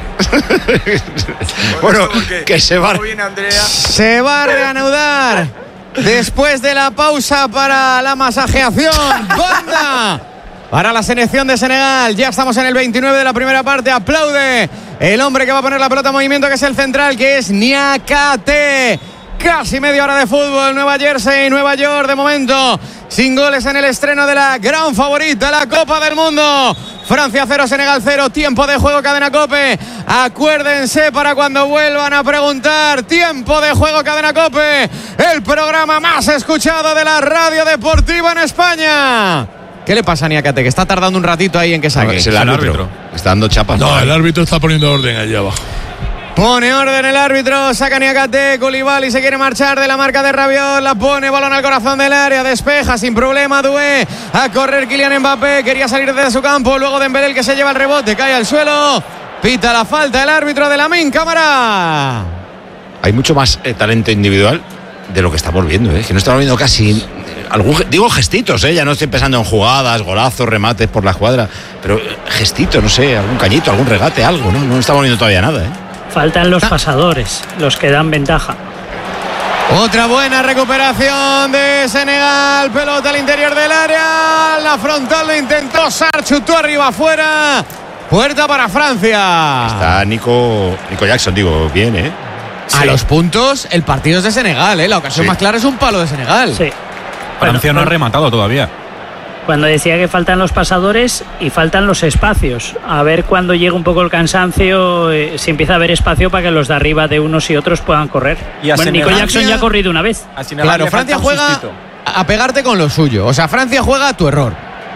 Bueno, que se va. Bien, Andrea. Se va a reanudar después de la pausa para la masajeación. Banda para la selección de Senegal. Ya estamos en el 29 de la primera parte. Aplaude el hombre que va a poner la pelota en movimiento, que es el central, que es Niakate. Casi media hora de fútbol. Nueva Jersey, Nueva York, de momento sin goles en el estreno de la gran favorita, la Copa del Mundo. Francia 0, Senegal 0, tiempo de juego, Cadena COPE. Acuérdense para cuando vuelvan a preguntar. Tiempo de juego, Cadena COPE, el programa más escuchado de la radio deportiva en España. ¿Qué le pasa a Niakate? Que está tardando un ratito ahí en que saque. Es el árbitro. Está dando chapas. No, el árbitro está poniendo orden allá abajo. Pone orden el árbitro, saca Niakate, Koulibaly se quiere marchar de la marca de Rabiot, la pone, balón al corazón del área, despeja sin problema Doué, a correr Kylian Mbappé, quería salir desde su campo, luego Dembélé el que se lleva el rebote, cae al suelo, pita la falta el árbitro de Lamine Camara. Hay mucho más talento individual de lo que estamos viendo, que no estamos viendo casi digo gestitos, ya no estoy pensando en jugadas, golazos, remates por la cuadra, pero gestitos, no sé, algún cañito, algún regate, algo, no estamos viendo todavía nada, Faltan los pasadores, los que dan ventaja. Otra buena recuperación de Senegal, pelota al interior del área, la frontal lo intentó, Sarr chutó arriba afuera, puerta para Francia. Está Nico Jackson, digo, bien, A los puntos, el partido es de Senegal, la ocasión más clara es un palo de Senegal. Sí. Francia no ha rematado todavía. Cuando decía que faltan los pasadores y faltan los espacios. A ver cuando llega un poco el cansancio, si empieza a haber espacio para que los de arriba de unos y otros puedan correr. Y a bueno, Nico Senegal, Jackson ya ha corrido una vez. Claro, Francia juega a pegarte con lo suyo. O sea, Francia juega a tu error.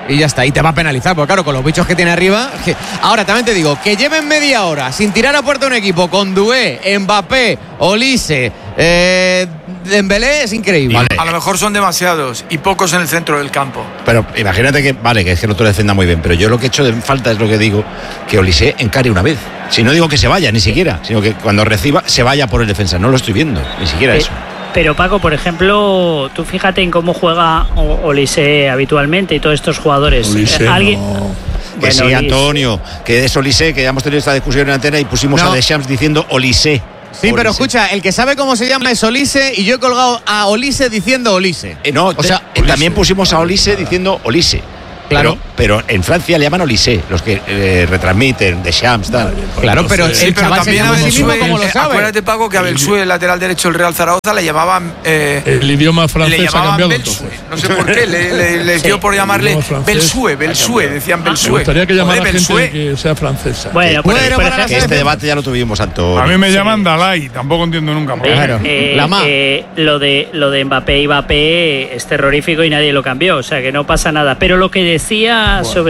Y ya está, y te va a penalizar, porque claro, con los bichos que tiene arriba. Ahora también te digo, que lleven media hora sin tirar a puerta un equipo con Doué, Mbappé, Olise, Dembélé, es increíble. Vale. A lo mejor son demasiados y pocos en el centro del campo. Pero imagínate que, vale, que es que el otro defienda muy bien, pero yo lo que he hecho de falta es lo que digo, que Olise encare una vez. Si no digo que se vaya, ni siquiera, sino que cuando reciba se vaya por el defensa. No lo estoy viendo, ni siquiera eso. Pero Paco, por ejemplo, tú fíjate en cómo juega Olise habitualmente y todos estos jugadores. Olise, ¿Alguien? no. Que bueno, sí, Antonio, que es Olise, que ya hemos tenido esta discusión en antena y pusimos a Deschamps diciendo Olise. Sí, Olise. Pero escucha, el que sabe cómo se llama es Olise y yo he colgado a Olise diciendo Olise. No, o sea, también pusimos a Olise diciendo Olise. Claro. Pero en Francia le llaman Olise, los que retransmiten, Deschamps, tal. Claro, pero el pero también a Belsué, como lo sabe. Acuérdate, Paco, que a Belsué, el lateral derecho del Real Zaragoza, le llamaban el idioma francés ha cambiado Belsué. No sé por qué, les dio por llamarle Belsué, decían Belsué. Me gustaría que llamara gente que sea francesa. Bueno, que este debate ya lo tuvimos, Antonio. A mí me llaman Dalai, tampoco entiendo nunca por qué. Claro. Lo de Mbappé es terrorífico y nadie lo cambió, o sea que no pasa nada. Pero lo que decía sobre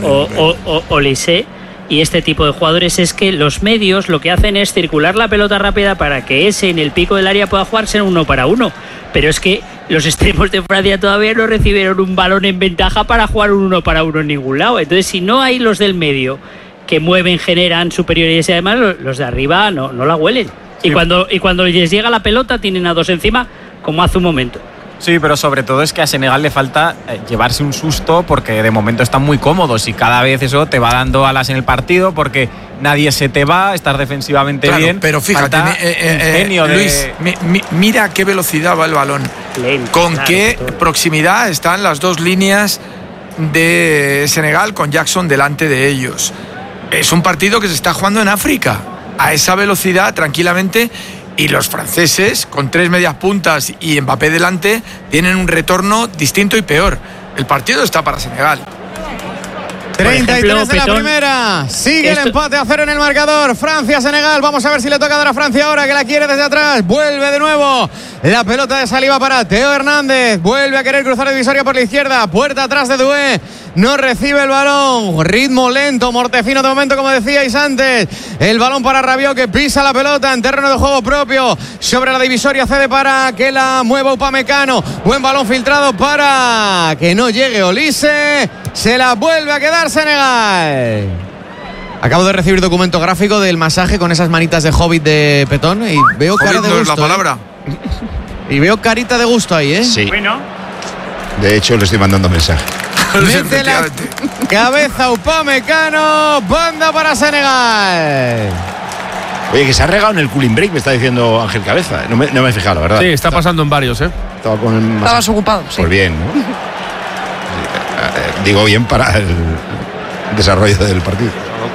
Olise y este tipo de jugadores es que los medios lo que hacen es circular la pelota rápida para que ese en el pico del área pueda jugarse en 1 para 1, pero es que los extremos de Francia todavía no recibieron un balón en ventaja para jugar un 1 para 1 en ningún lado. Entonces, si no hay los del medio que mueven, generan superioridades y además los de arriba no la huelen. Sí. Y cuando les llega la pelota tienen a 2 encima, como hace un momento. Sí, pero sobre todo es que a Senegal le falta llevarse un susto porque de momento están muy cómodos y cada vez eso te va dando alas en el partido porque nadie se te va, estás defensivamente bien. Pero fíjate, Luis, mira qué velocidad va el balón, con qué proximidad están las 2 líneas de Senegal con Jackson delante de ellos. Es un partido que se está jugando en África a esa velocidad tranquilamente. Y los franceses, con 3 medias puntas y Mbappé delante, tienen un retorno distinto y peor. El partido está para Senegal. 33 de la primera. Sigue el empate a 0 en el marcador. Francia-Senegal. Vamos a ver si le toca dar a Francia ahora, que la quiere desde atrás. Vuelve de nuevo la pelota de Saliba para Teo Hernández. Vuelve a querer cruzar divisoria por la izquierda. Puerta atrás de Doué. No recibe el balón. Ritmo lento, mortecino de momento, como decíais antes. El balón para Rabiot, que pisa la pelota en terreno de juego propio. Sobre la divisoria cede para que la mueva Upamecano. Buen balón filtrado para que no llegue Olise. Se la vuelve a quedar Senegal. Acabo de recibir documento gráfico del masaje con esas manitas de Hobbit de Petón y veo cara de gusto. Es la palabra. Y veo carita de gusto ahí, ¿eh? Sí. Bueno. De hecho, le estoy mandando mensaje. Mete la cabeza Upamecano, banda para Senegal. Oye, que se ha regado en el cooling break, me está diciendo Ángel Cabeza. No me he fijado, la verdad. Sí, está pasando en varios, ¿eh? Estabas ocupado, sí. Pues bien, ¿no? Digo bien para el desarrollo del partido.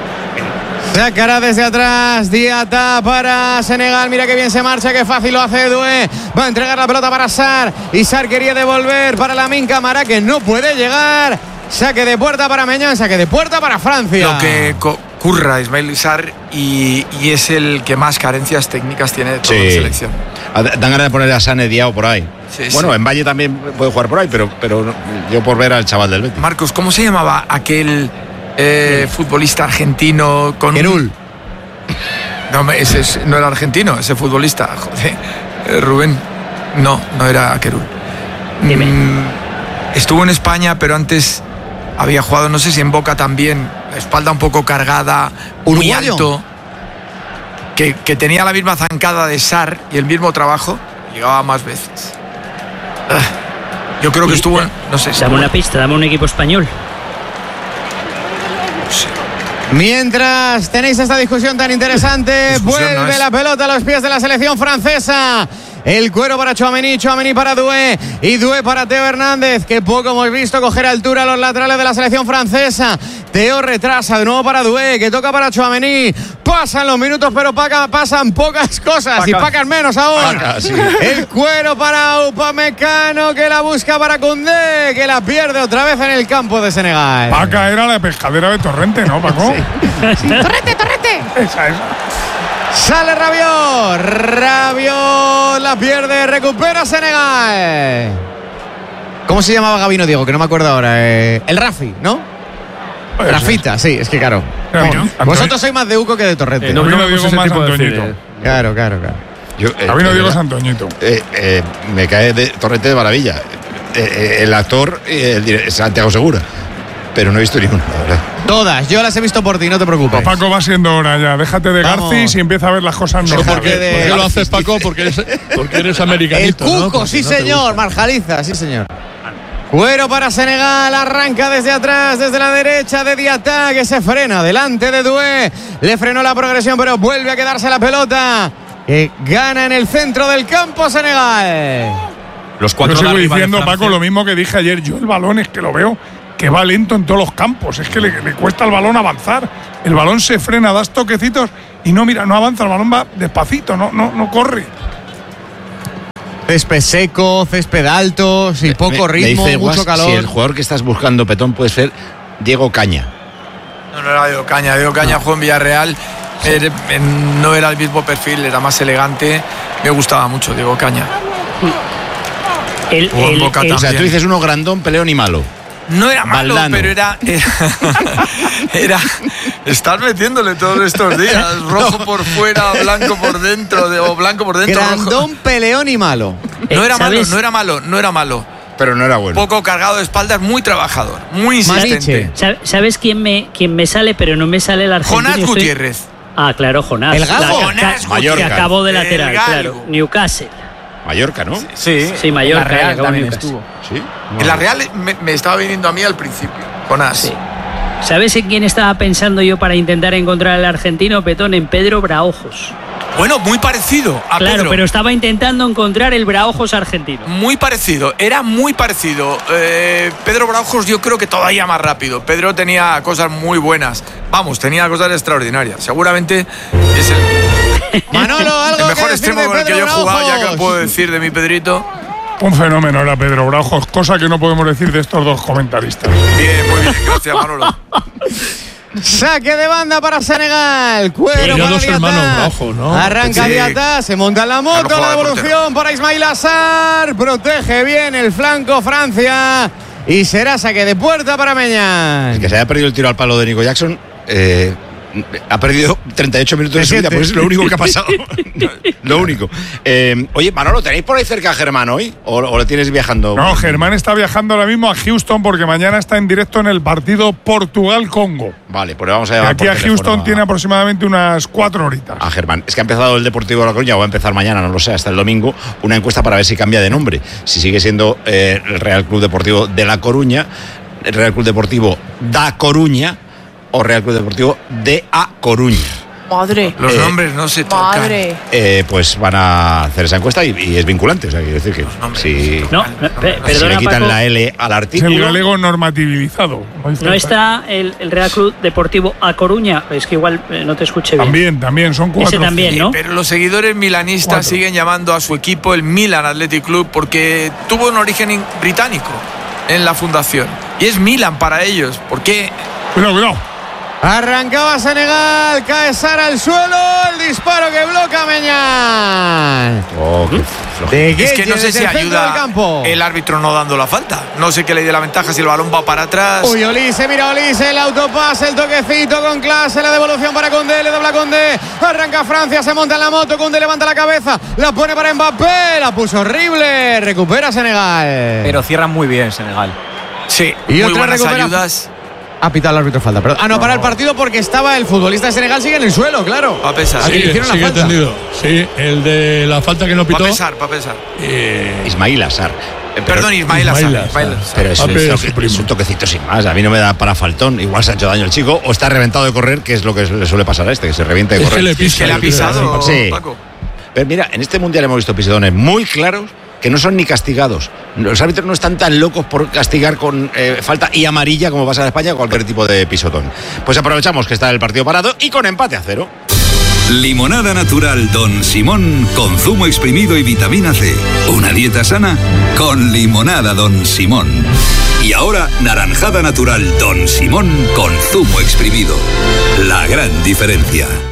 Sacará desde atrás Diata para Senegal. Mira que bien se marcha, qué fácil lo hace Doué. Va a entregar la pelota para Sarr. Y Sarr quería devolver para Lamine Camara, que no puede llegar. Saque de puerta para Meñán, saque de puerta para Francia. Lo que ocurra Ismaïla Sarr y es el que más carencias técnicas tiene de toda la selección. Dan ganas de poner a Sané Diao por ahí. Sí, bueno, en Valle también puede jugar por ahí, pero yo por ver al chaval del Betis. Marcos, ¿cómo se llamaba aquel futbolista argentino con Querul? No, ese no era argentino, ese futbolista. Joder, Rubén. No era Querul. Estuvo en España, pero antes había jugado, no sé si en Boca también, la espalda un poco cargada, muy alto, que tenía la misma zancada de Sarr y el mismo trabajo, llegaba más veces. Yo creo que estuvo, no sé. Dame una pista, dame un equipo español. Sí. Mientras tenéis esta discusión tan interesante, vuelve la pelota a los pies de la selección francesa. El cuero para Tchouaméni, Tchouaméni para Doué y Doué para Teo Hernández, que poco hemos visto coger altura a los laterales de la selección francesa. Teo retrasa de nuevo para Doué, que toca para Tchouaméni. Pasan los minutos, pero pasan pocas cosas y pacan menos aún. Sí. El cuero para Upamecano, que la busca para Koundé, que la pierde otra vez en el campo de Senegal. Paca era la pescadera de Torrente, ¿no, Paco? Sí. ¡Torrente! Esa. Sale Rabiot la pierde, recupera Senegal. ¿Cómo se llamaba Gabino Diego? Que no me acuerdo ahora. El Rafi, ¿no? Rafita, sí, es que claro. Vosotros sois más de Uco que de Torrente. No, Gabino Diego más Antoñito. Claro. Gabino Diego es Antoñito. Me cae de Torrente de maravilla. El actor, Santiago Segura. Pero no he visto ninguna, la verdad. Todas, yo las he visto por ti, no te preocupes. Paco, va siendo hora ya. Déjate de Garcis y empieza a ver las cosas normales. ¿Por qué lo haces, Paco? Porque eres americanito. El Cuco, ¿no? sí señor. Marjaliza, sí señor. Cuero para Senegal, arranca desde atrás, desde la derecha de Diatta, que se frena delante de Doué. Le frenó la progresión, pero vuelve a quedarse la pelota. Que gana en el centro del campo Senegal. Los cuatro. Yo sigo diciendo, Paco, lo mismo que dije ayer. Yo el balón es que lo veo que va lento en todos los campos. Es que le cuesta al balón avanzar. El balón se frena, das toquecitos y no avanza. El balón va despacito, no corre. Césped seco, césped alto, sin poco ritmo, mucho calor. Si el jugador que estás buscando, Petón, puede ser Diego Caña. No era Diego Caña. Diego Caña jugó en Villarreal. No era el mismo perfil, era más elegante. Me gustaba mucho Diego Caña. O sea, tú dices uno grandón, peleón y malo. No era malo, Valdano. Pero era estar metiéndole todos estos días. Rojo por fuera, blanco por dentro, o blanco por dentro. Grandón, rojo. Peleón y malo. No era malo. Pero no era bueno. Poco cargado de espaldas, muy trabajador, muy insistente. ¿Sabes quién me sale, pero no me sale el argentino? Jonás Gutiérrez. Ah, claro, Jonás. El Gago. Que acabó de lateral, claro. Newcastle. Mallorca, ¿no? Sí, Mallorca. La Real también estuvo. Sí. En la Real me estaba viniendo a mí al principio. Jonás. Sí. ¿Sabes en quién estaba pensando yo para intentar encontrar al argentino, Petón? En Pedro Braojos. Bueno, muy parecido a Pedro. Pedro. Pero estaba intentando encontrar el Braojos argentino. Muy parecido, era muy parecido. Pedro Braojos yo creo que todavía más rápido. Pedro tenía cosas muy buenas. Tenía cosas extraordinarias. Seguramente es Manolo, algo el mejor extremo con el que yo he jugado, ya que lo puedo decir de mi Pedrito. Un fenómeno era Pedro Braojos, cosa que no podemos decir de estos dos comentaristas. Bien, muy bien, gracias Manolo. Saque de banda para Senegal. Cuero para dos hermanos Diatta. Braojos, ¿no? Arranca Diatta, se monta en la moto, la devolución para Ismail Assar. Protege bien el flanco Francia. Y será saque de puerta para Meñán. El que se haya perdido el tiro al palo de Nico Jackson ha perdido 38 minutos de su vida, pues es lo único que ha pasado. Lo único. Oye, Manolo, ¿tenéis por ahí cerca a Germán hoy? ¿O le tienes viajando? No, Germán está viajando ahora mismo a Houston porque mañana está en directo en el partido Portugal-Congo. Vale, pues le vamos a llamar. Aquí a Houston tiene aproximadamente unas 4 horitas. A Germán. Es que ha empezado el Deportivo de La Coruña, o va a empezar mañana, no lo sé, hasta el domingo, una encuesta para ver si cambia de nombre. Si sigue siendo el Real Club Deportivo de La Coruña, el Real Club Deportivo da Coruña o Real Club Deportivo de A Coruña. Madre. Los nombres no se tocan. Madre. Pues van a hacer esa encuesta y es vinculante. O sea, quiero decir que si le quitan Paco, la L al artículo. Es el galego normativizado. ¿No está el Real Club Deportivo A Coruña? Es que igual no te escuché bien. También, son 4. Ese también, ¿no? Pero los seguidores milanistas siguen llamando a su equipo el Milan Athletic Club porque tuvo un origen británico en la fundación. Y es Milan para ellos. ¿Por qué? Cuidado. Arrancaba Senegal, cae Sara al suelo, el disparo que bloquea Meñán. Es que no sé si ayuda el árbitro no dando la falta. No sé qué le dé la ventaja si el balón va para atrás. Uy, Olise, mira Olise, el autopase, el toquecito con clase, la devolución para Condé, le dobla Condé. Arranca Francia, se monta en la moto, Condé levanta la cabeza, la pone para Mbappé, la puso horrible, recupera Senegal. Pero cierra muy bien Senegal. Sí, y muy otra buenas recupera. ayudas. Ha pitado el árbitro falta, perdón. No, para el partido porque estaba el futbolista de Senegal, sigue en el suelo, claro. Va a pesar. Sí, entendido. Sí, el de la falta que no pitó. Va a pesar. Ismail Assar. Perdón, Ismail Assar. Pero es un toquecito sin más. A mí no me da para faltón. Igual se ha hecho daño el chico o está reventado de correr, que es lo que le suele pasar a este, que se revienta de correr. Es que le ha pisado, sí. Paco. Pero mira, en este mundial hemos visto pisotones muy claros que no son ni castigados. Los árbitros no están tan locos por castigar con falta y amarilla como pasa en España cualquier tipo de pisotón. Pues aprovechamos que está el partido parado y con empate a 0. Limonada natural Don Simón con zumo exprimido y vitamina C. Una dieta sana con limonada Don Simón. Y ahora naranjada natural Don Simón con zumo exprimido. La gran diferencia.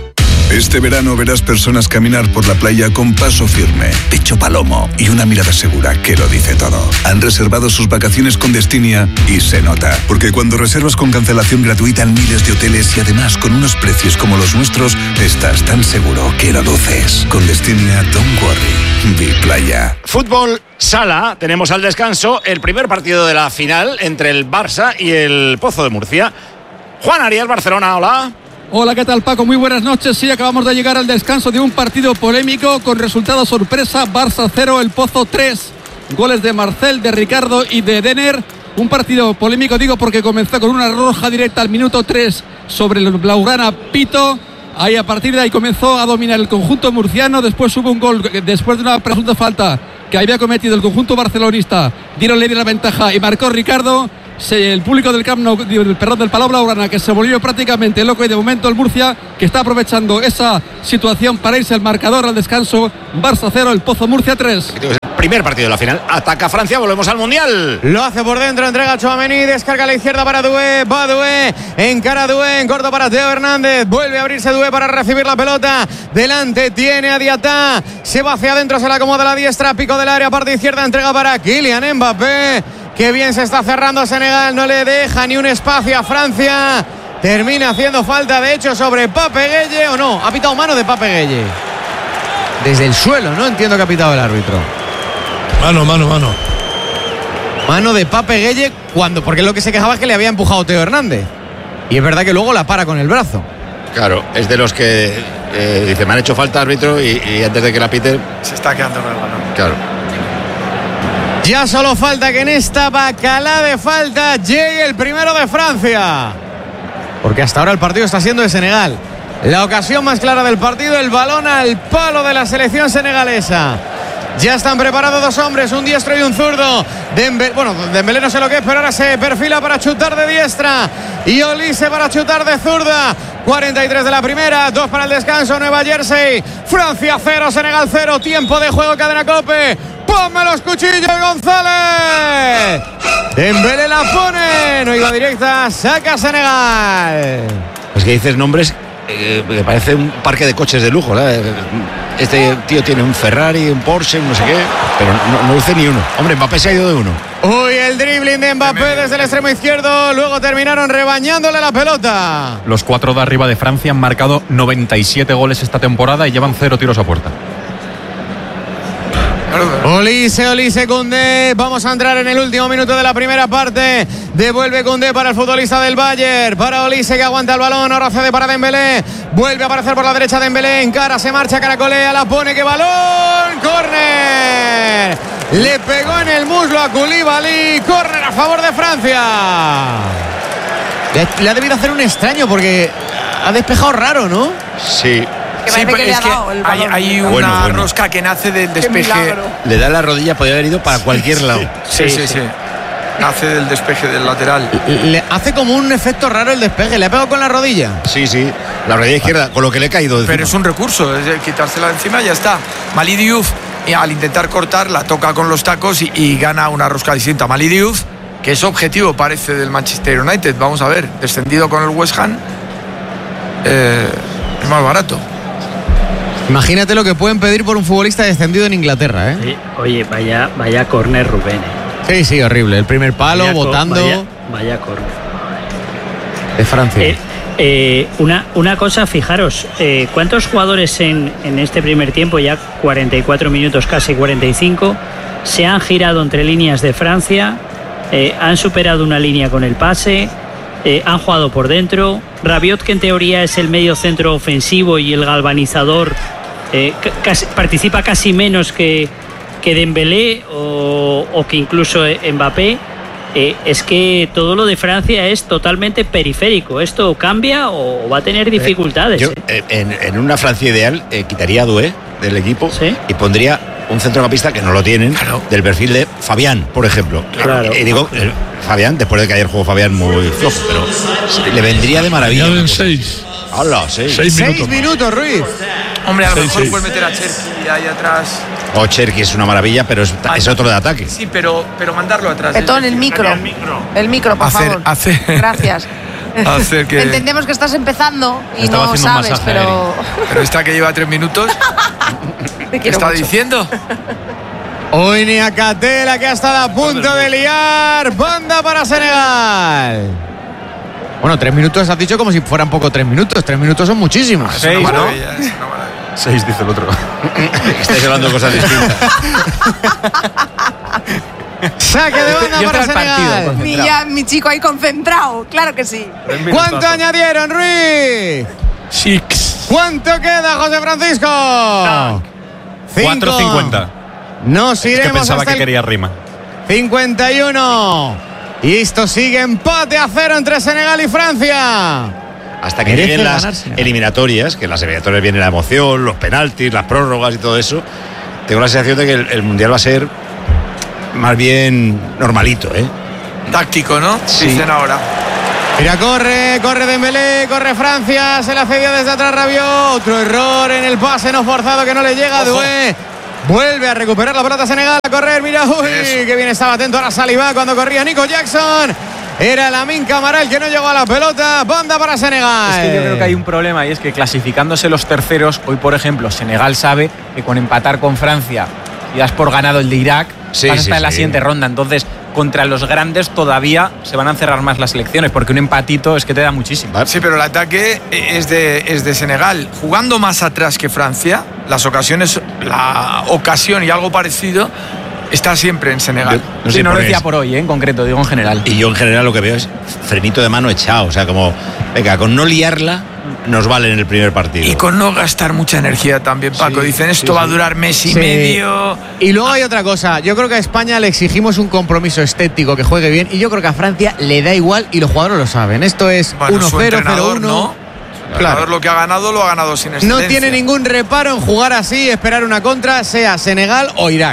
Este verano verás personas caminar por la playa con paso firme, pecho palomo y una mirada segura que lo dice todo. Han reservado sus vacaciones con Destinia y se nota. Porque cuando reservas con cancelación gratuita en miles de hoteles y además con unos precios como los nuestros, estás tan seguro que lo luces. Con Destinia, don't worry. Be playa. Fútbol sala, tenemos al descanso el primer partido de la final entre el Barça y el Pozo de Murcia. Juan Arias, Barcelona, hola. Hola, ¿qué tal, Paco? Muy buenas noches. Sí, acabamos de llegar al descanso de un partido polémico con resultado sorpresa. Barça 0, el Pozo 3. Goles de Marcel, de Ricardo y de Denner. Un partido polémico, digo, porque comenzó con una roja directa al minuto 3 sobre el blaugrana Pito. Ahí, a partir de ahí comenzó a dominar el conjunto murciano. Después hubo un gol, después de una presunta falta que había cometido el conjunto barcelonista. Dieron la ventaja y marcó Ricardo. El público del Camp Nou, del Palau Blaugrana, que se volvió prácticamente loco, y de momento el Murcia, que está aprovechando esa situación para irse al marcador al descanso. Barça 0, el Pozo Murcia 3. Primer partido de la final, ataca Francia, volvemos al Mundial. Lo hace por dentro, entrega a Tchouaméni, descarga a la izquierda para Doué, va Doué, encara a Doué, en corto para Teo Hernández, vuelve a abrirse Doué para recibir la pelota, delante tiene a Diatá, se va hacia adentro, se la acomoda a la diestra, pico del área, parte izquierda, entrega para Kylian Mbappé, que bien se está cerrando Senegal, no le deja ni un espacio a Francia, termina haciendo falta de hecho sobre Pape Gueye, o no, ha pitado mano de Pape Gueye, desde el suelo, no entiendo que ha pitado el árbitro. Mano. Mano de Pape Gueye, porque lo que se quejaba es que le había empujado Teo Hernández. Y es verdad que luego la para con el brazo. Claro, es de los que dice, me han hecho falta árbitro y antes de que la pite... Se está quedando en el balón. Claro. Ya solo falta que en esta bacalá de falta llegue el primero de Francia. Porque hasta ahora el partido está siendo de Senegal. La ocasión más clara del partido, el balón al palo de la selección senegalesa. Ya están preparados dos hombres, un diestro y un zurdo. Dembélé no sé lo que es, pero ahora se perfila para chutar de diestra. Y Olise para chutar de zurda. 43 de la primera, 2 para el descanso, Nueva Jersey. Francia 0, Senegal 0. Tiempo de juego, Cadena COPE. ¡Ponme los cuchillos, González! Dembélé la pone, no iba directa, saca Senegal. Es que dices nombres que parece un parque de coches de lujo, ¿verdad? Este tío tiene un Ferrari, un Porsche, no sé qué, pero no luce ni uno. Hombre, Mbappé se ha ido de uno. Uy, el dribbling de Mbappé desde el extremo izquierdo, luego terminaron rebañándole la pelota. Los 4 de arriba de Francia han marcado 97 goles esta temporada y llevan 0 tiros a puerta. Olise, Koundé. Vamos a entrar en el último minuto de la primera parte. Devuelve Koundé para el futbolista del Bayern. Para Olise, que aguanta el balón. Ahora cede para Dembélé. Vuelve a aparecer por la derecha Dembélé. Encara, se marcha, caracolea, la pone. ¡Qué balón! ¡Córner! Le pegó en el muslo a Koulibaly. ¡Córner a favor de Francia! Le ha debido hacer un extraño porque ha despejado raro, ¿no? Sí. Sí, pero es que hay una rosca que nace del despeje. Le da la rodilla, podría haber ido para cualquier lado. Sí. Nace del despeje del lateral. Le hace como un efecto raro el despeje. ¿Le ha pegado con la rodilla? Sí, la rodilla izquierda, con lo que le ha caído encima. Pero es un recurso, es quitársela de encima y ya está. Mali Diouf, al intentar cortar, la toca con los tacos y gana una rosca distinta. Mali Diouf, que es objetivo, parece, del Manchester United. Vamos a ver, descendido con el West Ham, es más barato. Imagínate lo que pueden pedir por un futbolista descendido en Inglaterra, ¿eh? Sí. Oye, vaya córner, Rubén. Sí, horrible. El primer palo, botando. Vaya córner. De Francia. Una cosa, fijaros, ¿cuántos jugadores en este primer tiempo, ya 44 minutos, casi 45, se han girado entre líneas de Francia, han superado una línea con el pase, han jugado por dentro? Rabiot, que en teoría es el medio centro ofensivo y el galvanizador, participa casi menos que Dembélé o que incluso Mbappé. Es que todo lo de Francia es totalmente periférico. ¿Esto cambia o va a tener dificultades? Yo, en una Francia ideal, quitaría a Doué del equipo, ¿sí?, y pondría un centrocampista que no lo tienen, claro, del perfil de Fabián, por ejemplo. Claro. Digo, Fabián, después de que ayer jugó Fabián muy flojo, pero le vendría de maravilla. Ya en 6. Hola, 6 minutos, Ruiz. Hombre, a lo mejor puedes meter a Cherki ahí atrás. Cherki es una maravilla, pero es otro de ataque. Sí, pero mandarlo atrás. Petón, el micro, por favor. Gracias. hacer que... Entendemos que estás empezando y no sabes, pero... Pero esta que lleva 3 minutos, ¿qué está mucho. diciendo? Hoy Niakate, la que ha estado a punto de liar. Banda para Senegal. Bueno, 3 minutos has dicho como si fueran poco 3 minutos. 3 minutos son muchísimos. 6, ¿no? 6 dice el otro. Estáis hablando de cosas distintas. Saque de banda para Senegal. Mi chico ahí concentrado, claro que sí. ¿Cuánto añadieron, Ruiz? 6. ¿Cuánto queda, José Francisco? 4.50. Nos iremos es que pensaba hasta que quería rima. 51. Y esto sigue empate a 0 entre Senegal y Francia. Hasta que lleguen las eliminatorias, que en las eliminatorias viene la emoción, los penaltis, las prórrogas y todo eso, tengo la sensación de que el Mundial va a ser más bien normalito, ¿eh? Táctico, ¿no? Sí. Dicen ahora. Mira, corre Dembélé, corre Francia, se la cedió desde atrás Rabiot. Otro error en el pase no forzado que no le llega a Doué. Vuelve a recuperar la pelota Senegal, a correr, mira, que bien estaba atento ahora Saliba cuando corría Nico Jackson. Era Lamine Camara el que no llegó a la pelota. Banda para Senegal. Es que yo creo que hay un problema y es que clasificándose los terceros, hoy por ejemplo Senegal sabe que con empatar con Francia y das por ganado el de Irak, vas a estar en la siguiente ronda. Entonces, contra los grandes todavía se van a encerrar más las elecciones porque un empatito es que te da muchísimo. Sí, pero el ataque es de Senegal. Jugando más atrás que Francia, la ocasión y algo parecido está siempre en Senegal. No lo decía por hoy, en concreto, digo en general. Y yo en general lo que veo es frenito de mano echado. O sea, como, venga, con no liarla nos vale en el primer partido. Y con no gastar mucha energía también, Paco. Dicen, esto va a durar mes y medio. Y luego hay otra cosa. Yo creo que a España le exigimos un compromiso estético, que juegue bien. Y yo creo que a Francia le da igual y los jugadores lo saben. Esto es 1-0, 0-1. ¿no? Claro, lo que ha ganado sin excelencia. No tiene ningún reparo en jugar así, esperar una contra, sea Senegal o Irak.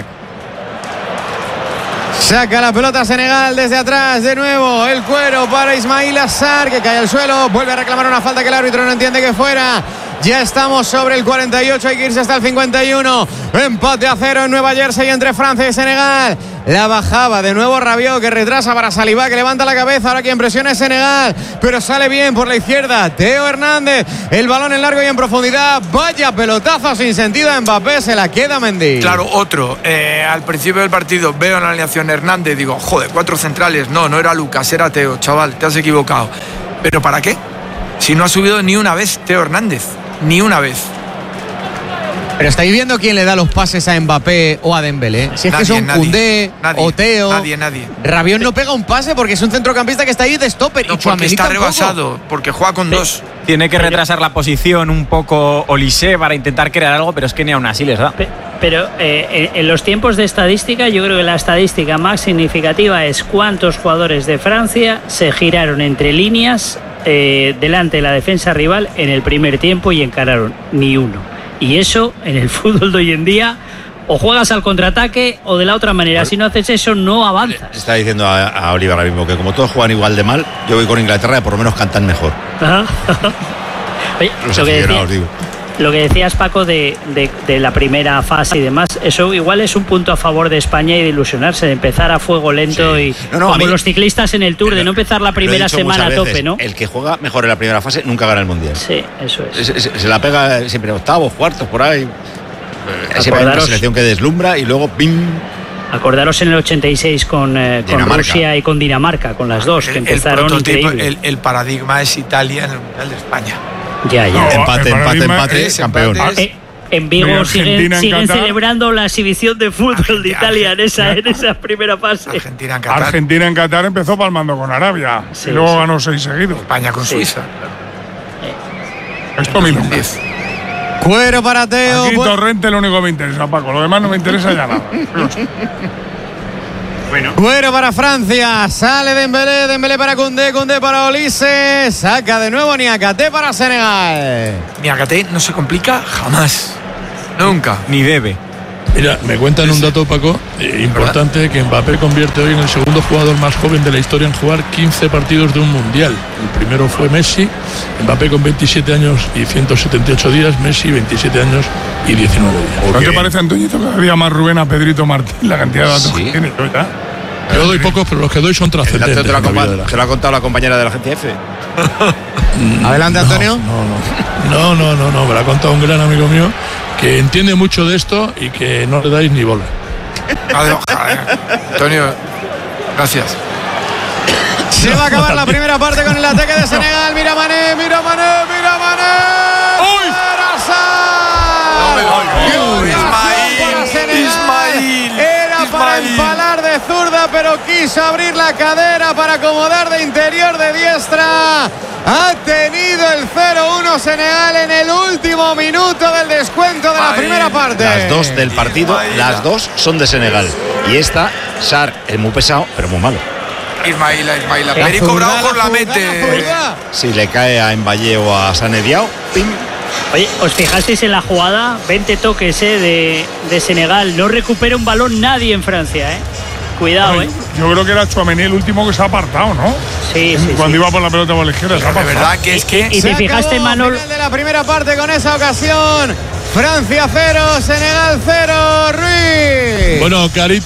Saca la pelota Senegal desde atrás de nuevo. El cuero para Ismail Assar, que cae al suelo. Vuelve a reclamar una falta que el árbitro no entiende que fuera. Ya estamos sobre el 48, hay que irse hasta el 51. Empate a 0 en Nueva Jersey entre Francia y Senegal. La bajaba de nuevo Rabiot, que retrasa para Saliba, que levanta la cabeza. Ahora quien presiona es Senegal, pero sale bien por la izquierda Teo Hernández. El balón en largo y en profundidad. Vaya pelotazo sin sentido a Mbappé, se la queda Mendy. Claro, otro. Al principio del partido veo en la alineación Hernández, digo, joder, 4 centrales. No era Lucas, era Teo, chaval, te has equivocado. ¿Pero para qué? Si no ha subido ni una vez Teo Hernández. Ni una vez. Pero estáis viendo quién le da los pases a Mbappé o a Dembélé. Si es que son Koundé o Teo. Nadie. Rabiot no pega un pase porque es un centrocampista que está ahí de stopper. No, y porque está rebasado, porque juega con 2. Tiene que retrasar la posición un poco Olise para intentar crear algo, pero es que ni aún así les da. Pero en los tiempos de estadística, yo creo que la estadística más significativa es cuántos jugadores de Francia se giraron entre líneas delante de la defensa rival en el primer tiempo y encararon. Ni uno. Y eso, en el fútbol de hoy en día, o juegas al contraataque o de la otra manera. Si no haces eso, no avanzas. Está diciendo a Oliver ahora mismo que como todos juegan igual de mal, yo voy con Inglaterra y por lo menos cantan mejor. Oye, los aficionados, digo. Lo que decías, Paco, de la primera fase y demás, eso igual es un punto a favor de España y de ilusionarse, de empezar a fuego lento y como los ciclistas en el Tour, de no empezar la primera semana a tope, ¿no? El que juega mejor en la primera fase nunca gana el Mundial. Sí, eso es. Se la pega siempre octavos, cuartos, por ahí. Siempre hay una selección que deslumbra y luego ¡pim! Acordaros en el 86 con Rusia y con Dinamarca, con las dos, que empezaron increíble. El paradigma es Italia en el Mundial de España. Ya. Empate, campeón. En Vigo siguen celebrando la exhibición de fútbol de Italia en esa primera fase. Argentina en Qatar empezó palmando con Arabia y luego ganó 6 seguidos. España con Suiza. Esto me lo Cuero para Teo. Aquí Torrente lo único que me interesa, Paco. Lo demás no me interesa ya nada. Bueno. Cuero para Francia. Sale Dembélé para Koundé para Olise. Saca de nuevo Niakate para Senegal. Niakate no se complica jamás. Nunca. Ni debe. Mira, me cuentan un dato, Paco, importante, que Mbappé convierte hoy en el segundo jugador más joven de la historia en jugar 15 partidos de un Mundial. El primero fue Messi, Mbappé con 27 años y 178 días, Messi 27 años y 19 días. ¿No te parece, Antoñito, cada día más Rubén a Pedrito Martín la cantidad de datos que tiene, ¿verdad? Yo doy pocos, pero los que doy son trascendentes. Te lo ha contado la compañera de la agencia F. Adelante, Antonio. No, me lo ha contado un gran amigo mío que entiende mucho de esto y que no le dais ni bola. Antonio, gracias. Se va a acabar la primera parte con el ataque de Senegal. Mira Mané. ¡Uy! Ismail. Era para empalar de zurda, pero quiso abrir la cadera para acomodar de interior de diestra. Ha tenido el 0-1 Senegal en el último minuto del descuento de la primera parte. Las dos del partido, las dos son de Senegal. Y esta, Sarr, es muy pesado, pero muy malo. Ismaila. Perico Bravo la mete. Si le cae a Mbaye o a Sané Diao, ¡pim! Oye, ¿os fijasteis en la jugada? 20 toques de Senegal. No recupera un balón nadie en Francia, ¿eh? Cuidado, Yo creo que era Tchouaméni el último que se ha apartado, ¿no? Sí. Cuando iba por la pelota por la izquierda, se ha apartado. De verdad que es que... Y te fijaste, Manol... Final de la primera parte con esa ocasión. Francia 0, Senegal 0, Ruiz. Bueno, Carito